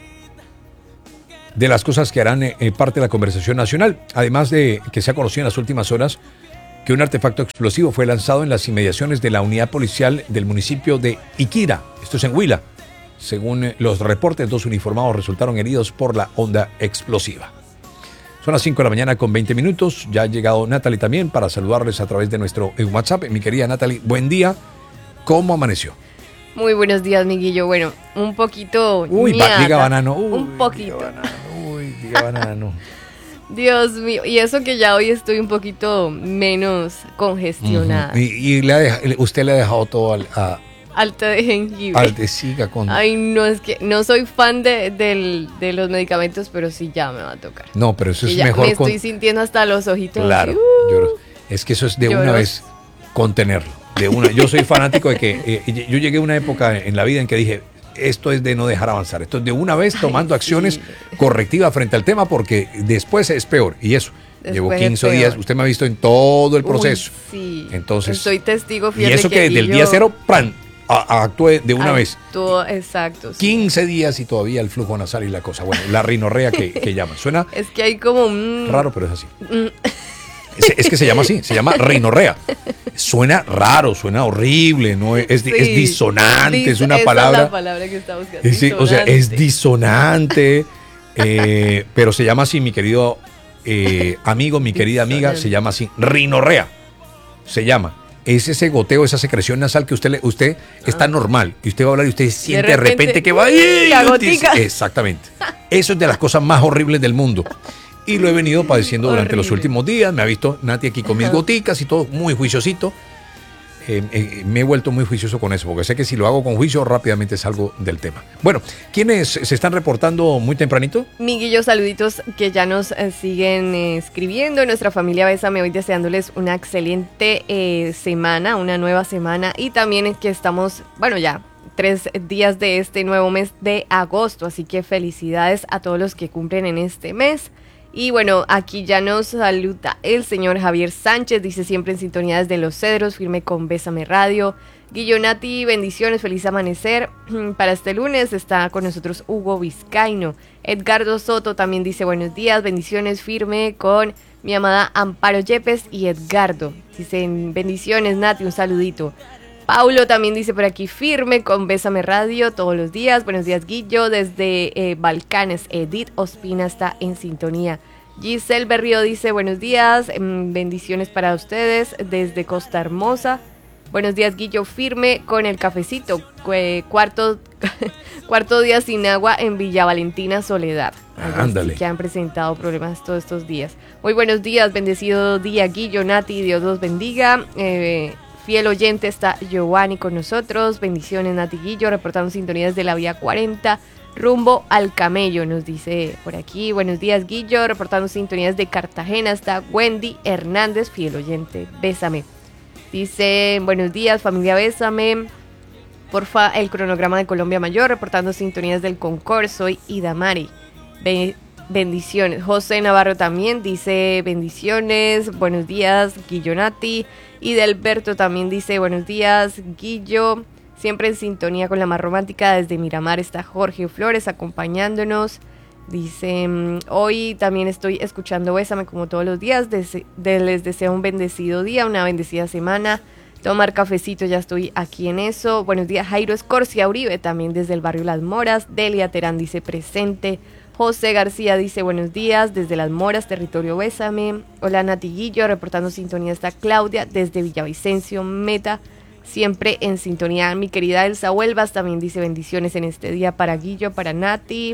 de las cosas que harán eh, parte de la conversación nacional, además de que se ha conocido en las últimas horas que un artefacto explosivo fue lanzado en las inmediaciones de la unidad policial del municipio de Iquira, esto es en Huila. Según eh, los reportes, dos uniformados resultaron heridos por la onda explosiva. Son las cinco de la mañana con veinte minutos, ya ha llegado Natalie también para saludarles a través de nuestro eh, WhatsApp. Mi querida Natalie, buen día, ¿cómo amaneció? Muy buenos días, Miguillo. Bueno, un poquito... Uy, ba- diga banano. Uy, un poquito. Diga banano. Uy, diga banano. Dios mío, y eso que ya hoy estoy un poquito menos congestionada. Uh-huh. Y, y le ha dejado, usted le ha dejado todo al, a, al té de jengibre. Al té, siga con... Ay, no, es que no soy fan de, del, de los medicamentos, pero sí ya me va a tocar. No, pero eso y es ya mejor... Me con... estoy sintiendo hasta los ojitos. Claro, así, uh, yo, es que eso es de lloros. una vez contenerlo. De una, yo soy fanático de que... Eh, yo llegué a una época en la vida en que dije... Esto es de no dejar avanzar. Esto es de una vez tomando Ay, acciones sí. correctivas frente al tema, porque después es peor. Y eso, después llevo quince días. Usted me ha visto en todo el proceso. Uy, sí. Entonces, soy testigo fiel. Y eso de que, que desde el día cero, plan, actúe de una Actuó, vez. Exacto. Sí. quince días y todavía el flujo nasal y la cosa. Bueno, la rinorrea que, que llaman. Suena. Es que hay como un. Raro, pero es así. Es, es que se llama así, se llama rinorrea. Suena raro, suena horrible, no es, es, sí, es disonante, dis, es una esa palabra. Es la palabra que está buscando. Sí, o sea, es disonante, eh, pero se llama así, mi querido eh, amigo, mi querida amiga, se llama así, rinorrea. Se llama. Es ese goteo, esa secreción nasal que usted, usted ah. está normal y usted va a hablar y usted siente de repente, de repente que va a ir. Exactamente. Eso es de las cosas más horribles del mundo. Y lo he venido padeciendo durante Horrible. los últimos días. Me ha visto Nati aquí con mis goticas y todo, muy juiciosito. Eh, eh, me he vuelto muy juicioso con eso, porque sé que si lo hago con juicio, rápidamente salgo del tema. Bueno, ¿quiénes se están reportando muy tempranito? Miguillo, saluditos que ya nos eh, siguen eh, escribiendo. Nuestra familia Bésame hoy deseándoles una excelente eh, semana, una nueva semana. Y también es que estamos, bueno, ya tres días de este nuevo mes de agosto. Así que felicidades a todos los que cumplen en este mes. Y bueno, aquí ya nos saluda el señor Javier Sánchez, dice siempre en sintonía desde Los Cedros, firme con Bésame Radio. Guillonati, bendiciones, feliz amanecer. Para este lunes está con nosotros Hugo Vizcaino. Edgardo Soto también dice buenos días, bendiciones, firme con mi amada Amparo Yepes y Edgardo. Dicen bendiciones, Nati, un saludito. Paulo también dice por aquí, firme con Bésame Radio todos los días. Buenos días, Guillo, desde eh, Balcanes. Edith Ospina está en sintonía. Giselle Berrío dice, buenos días, mmm, bendiciones para ustedes desde Costa Hermosa. Buenos días, Guillo, firme con el cafecito. Eh, cuarto, cuarto día sin agua en Villa Valentina, Soledad. Ándale. Que han presentado problemas todos estos días. Muy buenos días, bendecido día, Guillo, Nati, Dios los bendiga. Eh... Fiel oyente está Giovanni con nosotros. Bendiciones, Nati Guillo, reportando sintonías de la vía cuarenta, rumbo al Camello, nos dice por aquí. Buenos días, Guillo, reportando sintonías de Cartagena está Wendy Hernández, fiel oyente, Bésame. Dice, buenos días, familia Bésame. Porfa, el cronograma de Colombia Mayor, reportando sintonías del Concord, soy Idamari. Be- bendiciones. José Navarro también dice bendiciones, buenos días, Guillo, Nati. Y Delberto también dice, buenos días, Guillo, siempre en sintonía con la más romántica, desde Miramar está Jorge Flores acompañándonos. Dice, hoy también estoy escuchando Bésame como todos los días, Dese- de- les deseo un bendecido día, una bendecida semana, tomar cafecito, ya estoy aquí en eso. Buenos días, Jairo Escorcia Uribe, también desde el barrio Las Moras. Delia Terán dice presente. José García dice buenos días desde Las Moras, territorio Bésame. Hola, Nati Guillo, reportando sintonía está Claudia desde Villavicencio, Meta, siempre en sintonía. Mi querida Elsa Huelvas también dice bendiciones en este día para Guillo, para Nati.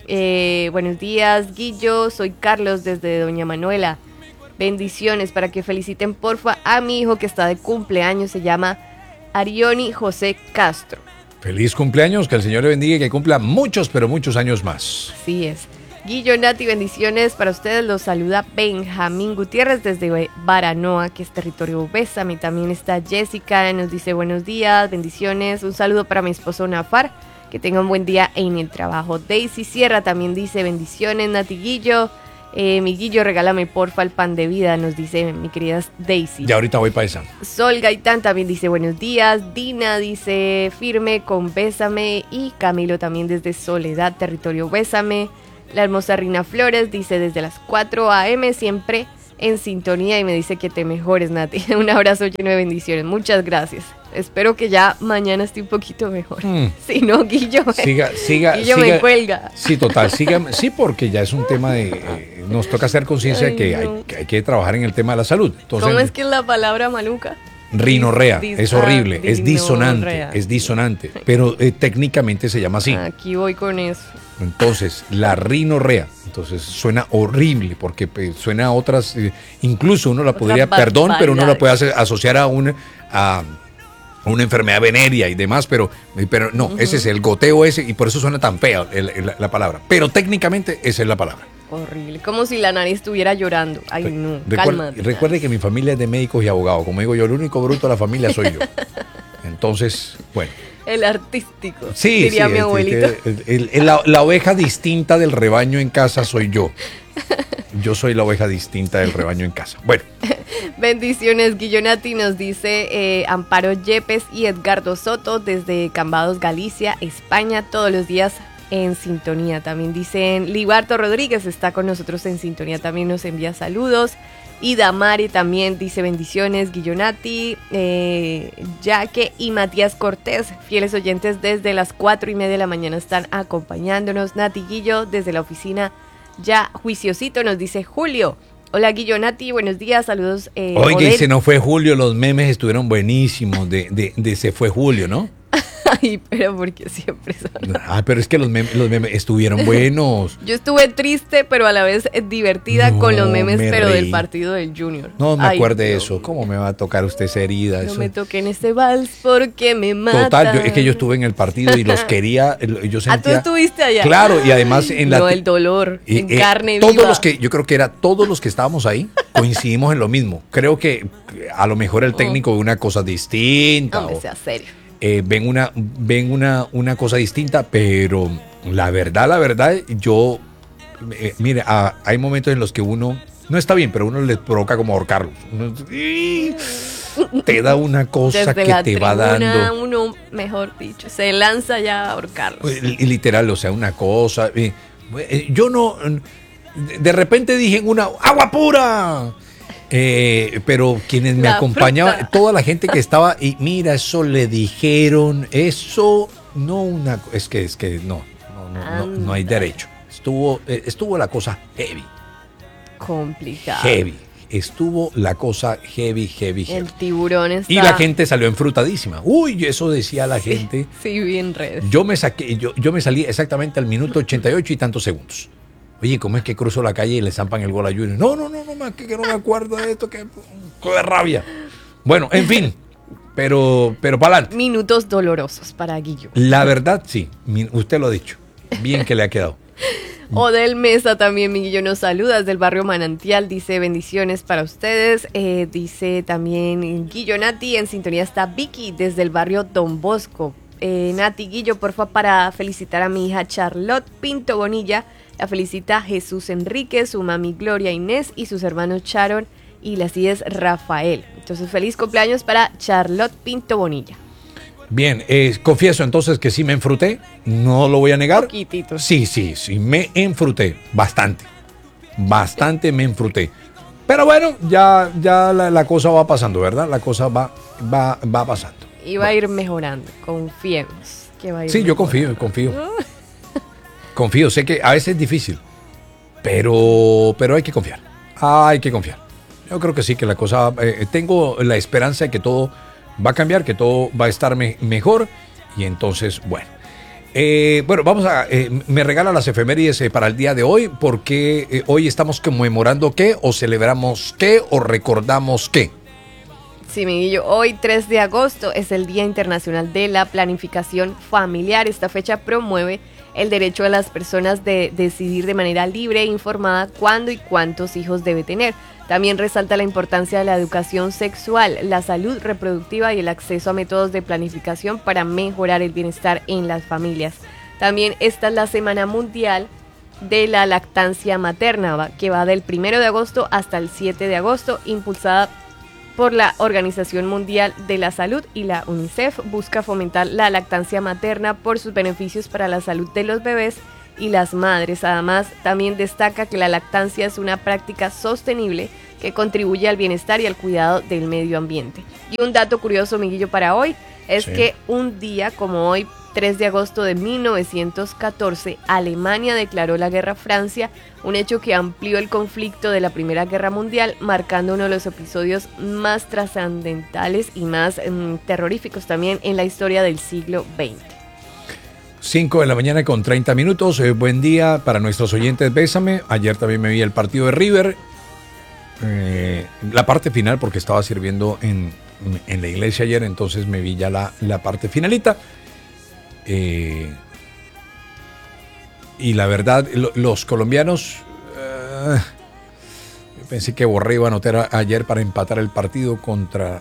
Eh, buenos días, Guillo, soy Carlos desde Doña Manuela. Bendiciones para que feliciten porfa a mi hijo que está de cumpleaños, se llama Arioni José Castro. Feliz cumpleaños, que el Señor le bendiga y que cumpla muchos, pero muchos años más. Así es. Guillo, Nati, bendiciones para ustedes. Los saluda Benjamín Gutiérrez desde Baranoa, que es territorio Bésame. También está Jessica, nos dice buenos días, bendiciones. Un saludo para mi esposo Nafar, que tenga un buen día en el trabajo. Daisy Sierra también dice bendiciones, Nati, Guillo. Eh, mi Guillo, regálame porfa el pan de vida, nos dice mi querida Daisy. Ya ahorita voy para esa. Sol Gaitán también dice buenos días. Dina dice firme con Bésame. Y Camilo también desde Soledad, territorio Bésame. La hermosa Rina Flores dice desde las cuatro a eme siempre en sintonía y me dice que te mejores, Nati. Un abrazo lleno de bendiciones. Muchas gracias. Espero que ya mañana esté un poquito mejor. Mm. Si no, Guillo me, siga, siga, Guillo siga, me cuelga. Sí, total. Siga, sí, porque ya es un tema de... Eh, nos toca hacer conciencia de que, no. hay, que hay que trabajar en el tema de la salud. Entonces, ¿cómo es que es la palabra maluca? Rinorrea, Dis, es horrible, ah, es disonante, dinorrea. es disonante, pero eh, técnicamente se llama así. Aquí voy con eso. Entonces, la rinorrea, entonces suena horrible porque pues, suena a otras, eh, incluso uno la Otra podría, perdón, pero uno la puede hacer, asociar a una, a una enfermedad venérea y demás, pero, pero no, uh-huh. ese es el goteo ese y por eso suena tan fea el, el, la, la palabra, pero técnicamente esa es la palabra. Horrible, como si la nariz estuviera llorando. Ay, no, Recuerde, cálmate. Recuerde que mi familia es de médicos y abogados. Como digo yo, el único bruto de la familia soy yo. Entonces, bueno. El artístico, sí, diría sí, mi abuelito. El, el, el, la, la oveja distinta del rebaño en casa soy yo. Yo soy la oveja distinta del rebaño en casa. Bueno. Bendiciones, Guillonati, nos dice eh, Amparo Yepes y Edgardo Soto desde Cambados, Galicia, España, todos los días en sintonía. También dicen Libarto Rodríguez está con nosotros en sintonía, también nos envía saludos. Y Damari también dice bendiciones, Guillonati, eh, Jaque y Matías Cortés, fieles oyentes desde las cuatro y media de la mañana están acompañándonos. Nati, Guillo desde la oficina ya juiciosito, nos dice Julio. Hola, Guillonati, buenos días, saludos. Eh, Oye, Odel. y se nos fue Julio, los memes estuvieron buenísimos de, de, de se fue Julio, ¿no? Ay, pero porque siempre son... Ah, pero es que los memes, los memes estuvieron buenos. Yo estuve triste, pero a la vez divertida no, con los memes, me pero reí. Del partido del Junior. No me acuerdo de eso. ¿Cómo me va a tocar usted esa herida? No eso? me toquen este vals porque me mata. Total, yo, es que yo estuve en el partido y los quería, yo sentía... ¿Ah, tú estuviste allá? Claro, y además en la... No, el dolor, eh, en eh, carne todos viva. Los que, yo creo que era todos los que estábamos ahí coincidimos en lo mismo. Creo que a lo mejor el técnico ve una cosa distinta. Hombre, o, sea serio. Eh, ven una, ven una, una cosa distinta, pero la verdad, la verdad, yo, eh, mire, a, hay momentos en los que uno, no está bien, pero uno les provoca como ahorcarlos. Uno, te da una cosa desde que la te va dando. Uno, mejor dicho, se lanza ya a ahorcarlos. Y literal, o sea, una cosa. Eh, yo no, de repente dije en una, ¡agua pura! Eh, pero quienes me la acompañaban, fruta. Toda la gente que estaba, y mira, eso le dijeron, eso no una, es que es que no, no, no, no, no hay derecho. Estuvo, eh, estuvo la cosa heavy. Complicado. Heavy. Estuvo la cosa heavy, heavy, heavy. El tiburón está... Y la gente salió enfrutadísima. Uy, eso decía la sí, gente. Sí, bien redes. Yo me saqué, yo, yo me salí exactamente al minuto ochenta y ocho y tantos segundos. Oye, ¿cómo es que cruzo la calle y le zampan el gol a Junior? No, no, no, no, más que, que no me acuerdo de esto, que de rabia. Bueno, en fin, pero, pero para adelante. Minutos dolorosos para Guillo. La verdad, sí, usted lo ha dicho. Bien que le ha quedado. Odel Mesa también, mi Guillo, nos saluda desde el barrio Manantial, dice bendiciones para ustedes. Eh, dice también Guillo, Nati, en sintonía está Vicky desde el barrio Don Bosco. Eh, Nati, Guillo, porfa, para felicitar a mi hija Charlotte Pinto Bonilla. La felicita Jesús Enrique, su mami Gloria Inés y sus hermanos Sharon y las hijas Rafael. Entonces, feliz cumpleaños para Charlotte Pinto Bonilla. Bien, eh, confieso entonces que sí me enfruté, no lo voy a negar. Poquitito. Sí, sí, sí, me enfruté, bastante, bastante me enfruté. Pero bueno, ya, ya la, la cosa va pasando, ¿verdad? La cosa va, va, va pasando. Y va a ir mejorando, confiemos que va a ir Sí, mejorando. yo confío, confío. Confío, sé que a veces es difícil, pero, pero hay que confiar, hay que confiar. Yo creo que sí, que la cosa, eh, tengo la esperanza de que todo va a cambiar, que todo va a estar me, mejor y entonces, bueno. Eh, bueno, vamos a, eh, me regala las efemérides eh, para el día de hoy, porque eh, hoy estamos conmemorando qué, o celebramos qué, o recordamos qué. Sí, mi Guillo, hoy tres de agosto es el Día Internacional de la Planificación Familiar. Esta fecha promueve el derecho de las personas de decidir de manera libre e informada cuándo y cuántos hijos debe tener. También resalta la importancia de la educación sexual, la salud reproductiva y el acceso a métodos de planificación para mejorar el bienestar en las familias. También esta es la Semana Mundial de la Lactancia Materna, que va del primero de agosto hasta el siete de agosto, impulsada por la Organización Mundial de la Salud, y la UNICEF busca fomentar la lactancia materna por sus beneficios para la salud de los bebés y las madres. Además, también destaca que la lactancia es una práctica sostenible que contribuye al bienestar y al cuidado del medio ambiente. Y un dato curioso, Miguillo, para hoy es sí. que un día como hoy, tres de agosto de mil novecientos catorce, Alemania declaró la guerra a Francia, un hecho que amplió el conflicto de la Primera Guerra Mundial, marcando uno de los episodios más trascendentales y más mm, terroríficos también en la historia del siglo veinte. cinco de la mañana con treinta minutos. Eh, buen día para nuestros oyentes. Bésame. Ayer también me vi el partido de River. Eh, la parte final, porque estaba sirviendo en, en la iglesia ayer, entonces me vi ya la, la parte finalita. Eh, y la verdad, lo, los colombianos, uh, pensé que Borré iba a anotar a, ayer para empatar el partido contra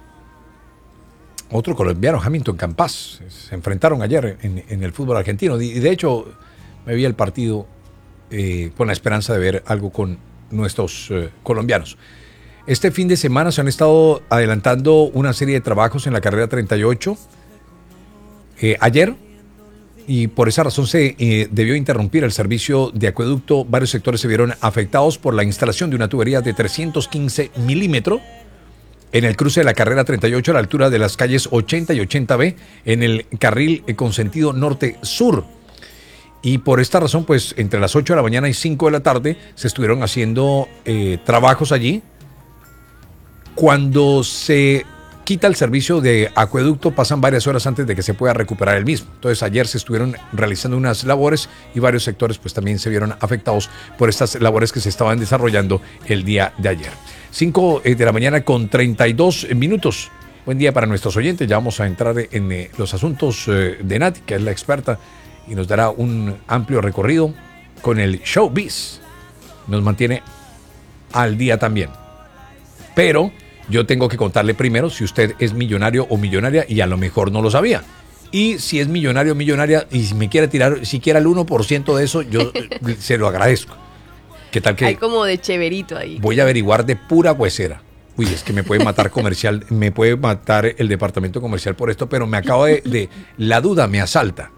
otro colombiano, Hamilton Campas. Se enfrentaron ayer en, en el fútbol argentino, y de hecho me vi el partido eh, con la esperanza de ver algo con nuestros eh, colombianos. Este fin de semana se han estado adelantando una serie de trabajos en la carrera treinta y ocho. Eh, ayer, y por esa razón se eh, debió interrumpir el servicio de acueducto. Varios sectores se vieron afectados por la instalación de una tubería de trescientos quince milímetros en el cruce de la carrera treinta y ocho a la altura de las calles ochenta y ochenta B en el carril eh, con sentido norte-sur. Y por esta razón, pues entre las ocho de la mañana y cinco de la tarde se estuvieron haciendo eh, trabajos allí. Cuando se quita el servicio de acueducto, pasan varias horas antes de que se pueda recuperar el mismo. Entonces ayer se estuvieron realizando unas labores y varios sectores pues también se vieron afectados por estas labores que se estaban desarrollando el día de ayer. cinco de la mañana con treinta y dos minutos. Buen día para nuestros oyentes. Ya vamos a entrar en eh, los asuntos eh, de Nati, que es la experta, y nos dará un amplio recorrido con el showbiz. Nos mantiene al día también. Pero yo tengo que contarle primero si usted es millonario o millonaria y a lo mejor no lo sabía. Y si es millonario o millonaria y si me quiere tirar siquiera el uno por ciento de eso, yo se lo agradezco. ¿Qué tal que? Hay como de cheverito ahí. Voy a averiguar de pura huesera. Uy, es que me puede matar comercial, me puede matar el departamento comercial por esto, pero me acabo de, de... La duda me asalta.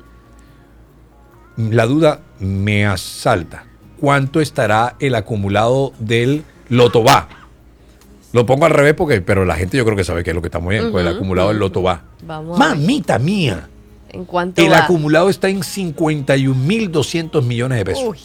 La duda me asalta. ¿Cuánto estará el acumulado del Loto Va? Lo pongo al revés porque, pero la gente yo creo que sabe qué es lo que estamos viendo. Uh-huh, pues el acumulado del Loto Va. Vamos Mamita mía. ¿En cuánto El va? acumulado está en cincuenta y un mil doscientos millones de pesos. Uy.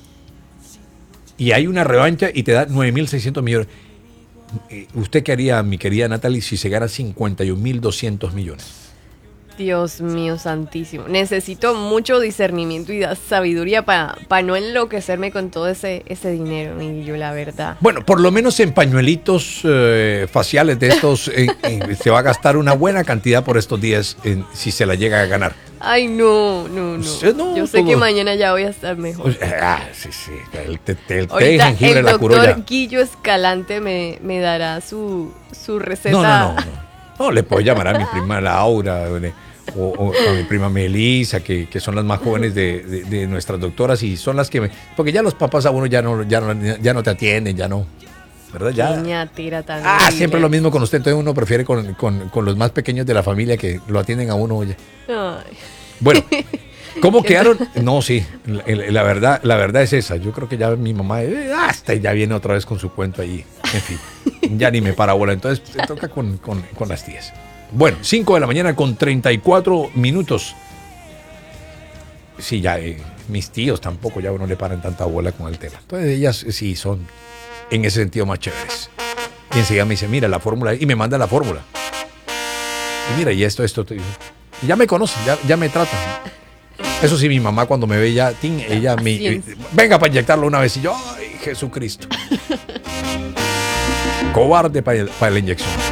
Y hay una revancha y te da nueve mil seiscientos millones. ¿Usted qué haría, mi querida Natalie, si se gana cincuenta y un mil doscientos millones? Dios mío santísimo. Necesito mucho discernimiento y sabiduría para pa no enloquecerme con todo ese, ese dinero, y yo la verdad. Bueno, por lo menos en pañuelitos eh, faciales de estos eh, eh, se va a gastar una buena cantidad por estos días eh, si se la llega a ganar. Ay, no, no, no. Sí, no yo sé todo. Que mañana ya voy a estar mejor. Ah, sí, sí. El té de jengibre la curó ya. El doctor Guillo Escalante me, me dará su, su receta. No, no, no, no. No, le puedo llamar a mi prima Laura o, o a mi prima Melissa, que, que son las más jóvenes de, de, de nuestras doctoras y son las que me... Porque ya los papás a uno ya no, ya no, ya no te atienden, ya no... ¿Verdad? Ya. Niña, tira tan ah, horrible. Siempre lo mismo con usted. Entonces uno prefiere con, con, con los más pequeños de la familia que lo atienden a uno. Oye. Ay. Bueno, ¿cómo quedaron? No, sí, la, la, verdad, la verdad es esa. Yo creo que ya mi mamá, eh, hasta ya viene otra vez con su cuento ahí. En fin, ya ni me para bola. Entonces te toca con, con, con las tías. Bueno, cinco de la mañana con treinta y cuatro minutos. Sí, ya eh, mis tíos tampoco ya no le paran tanta bola con el tema. Entonces ellas sí son en ese sentido más chéveres. Y enseguida me dice, mira la fórmula, y me manda la fórmula. Y mira, y esto, esto, y ya me conocen, ya, ya me tratan. Eso sí, mi mamá cuando me ve ya, ting, ella me, eh, venga para inyectarlo una vez, y yo, ay, Jesucristo. Cobarde para, para la inyección.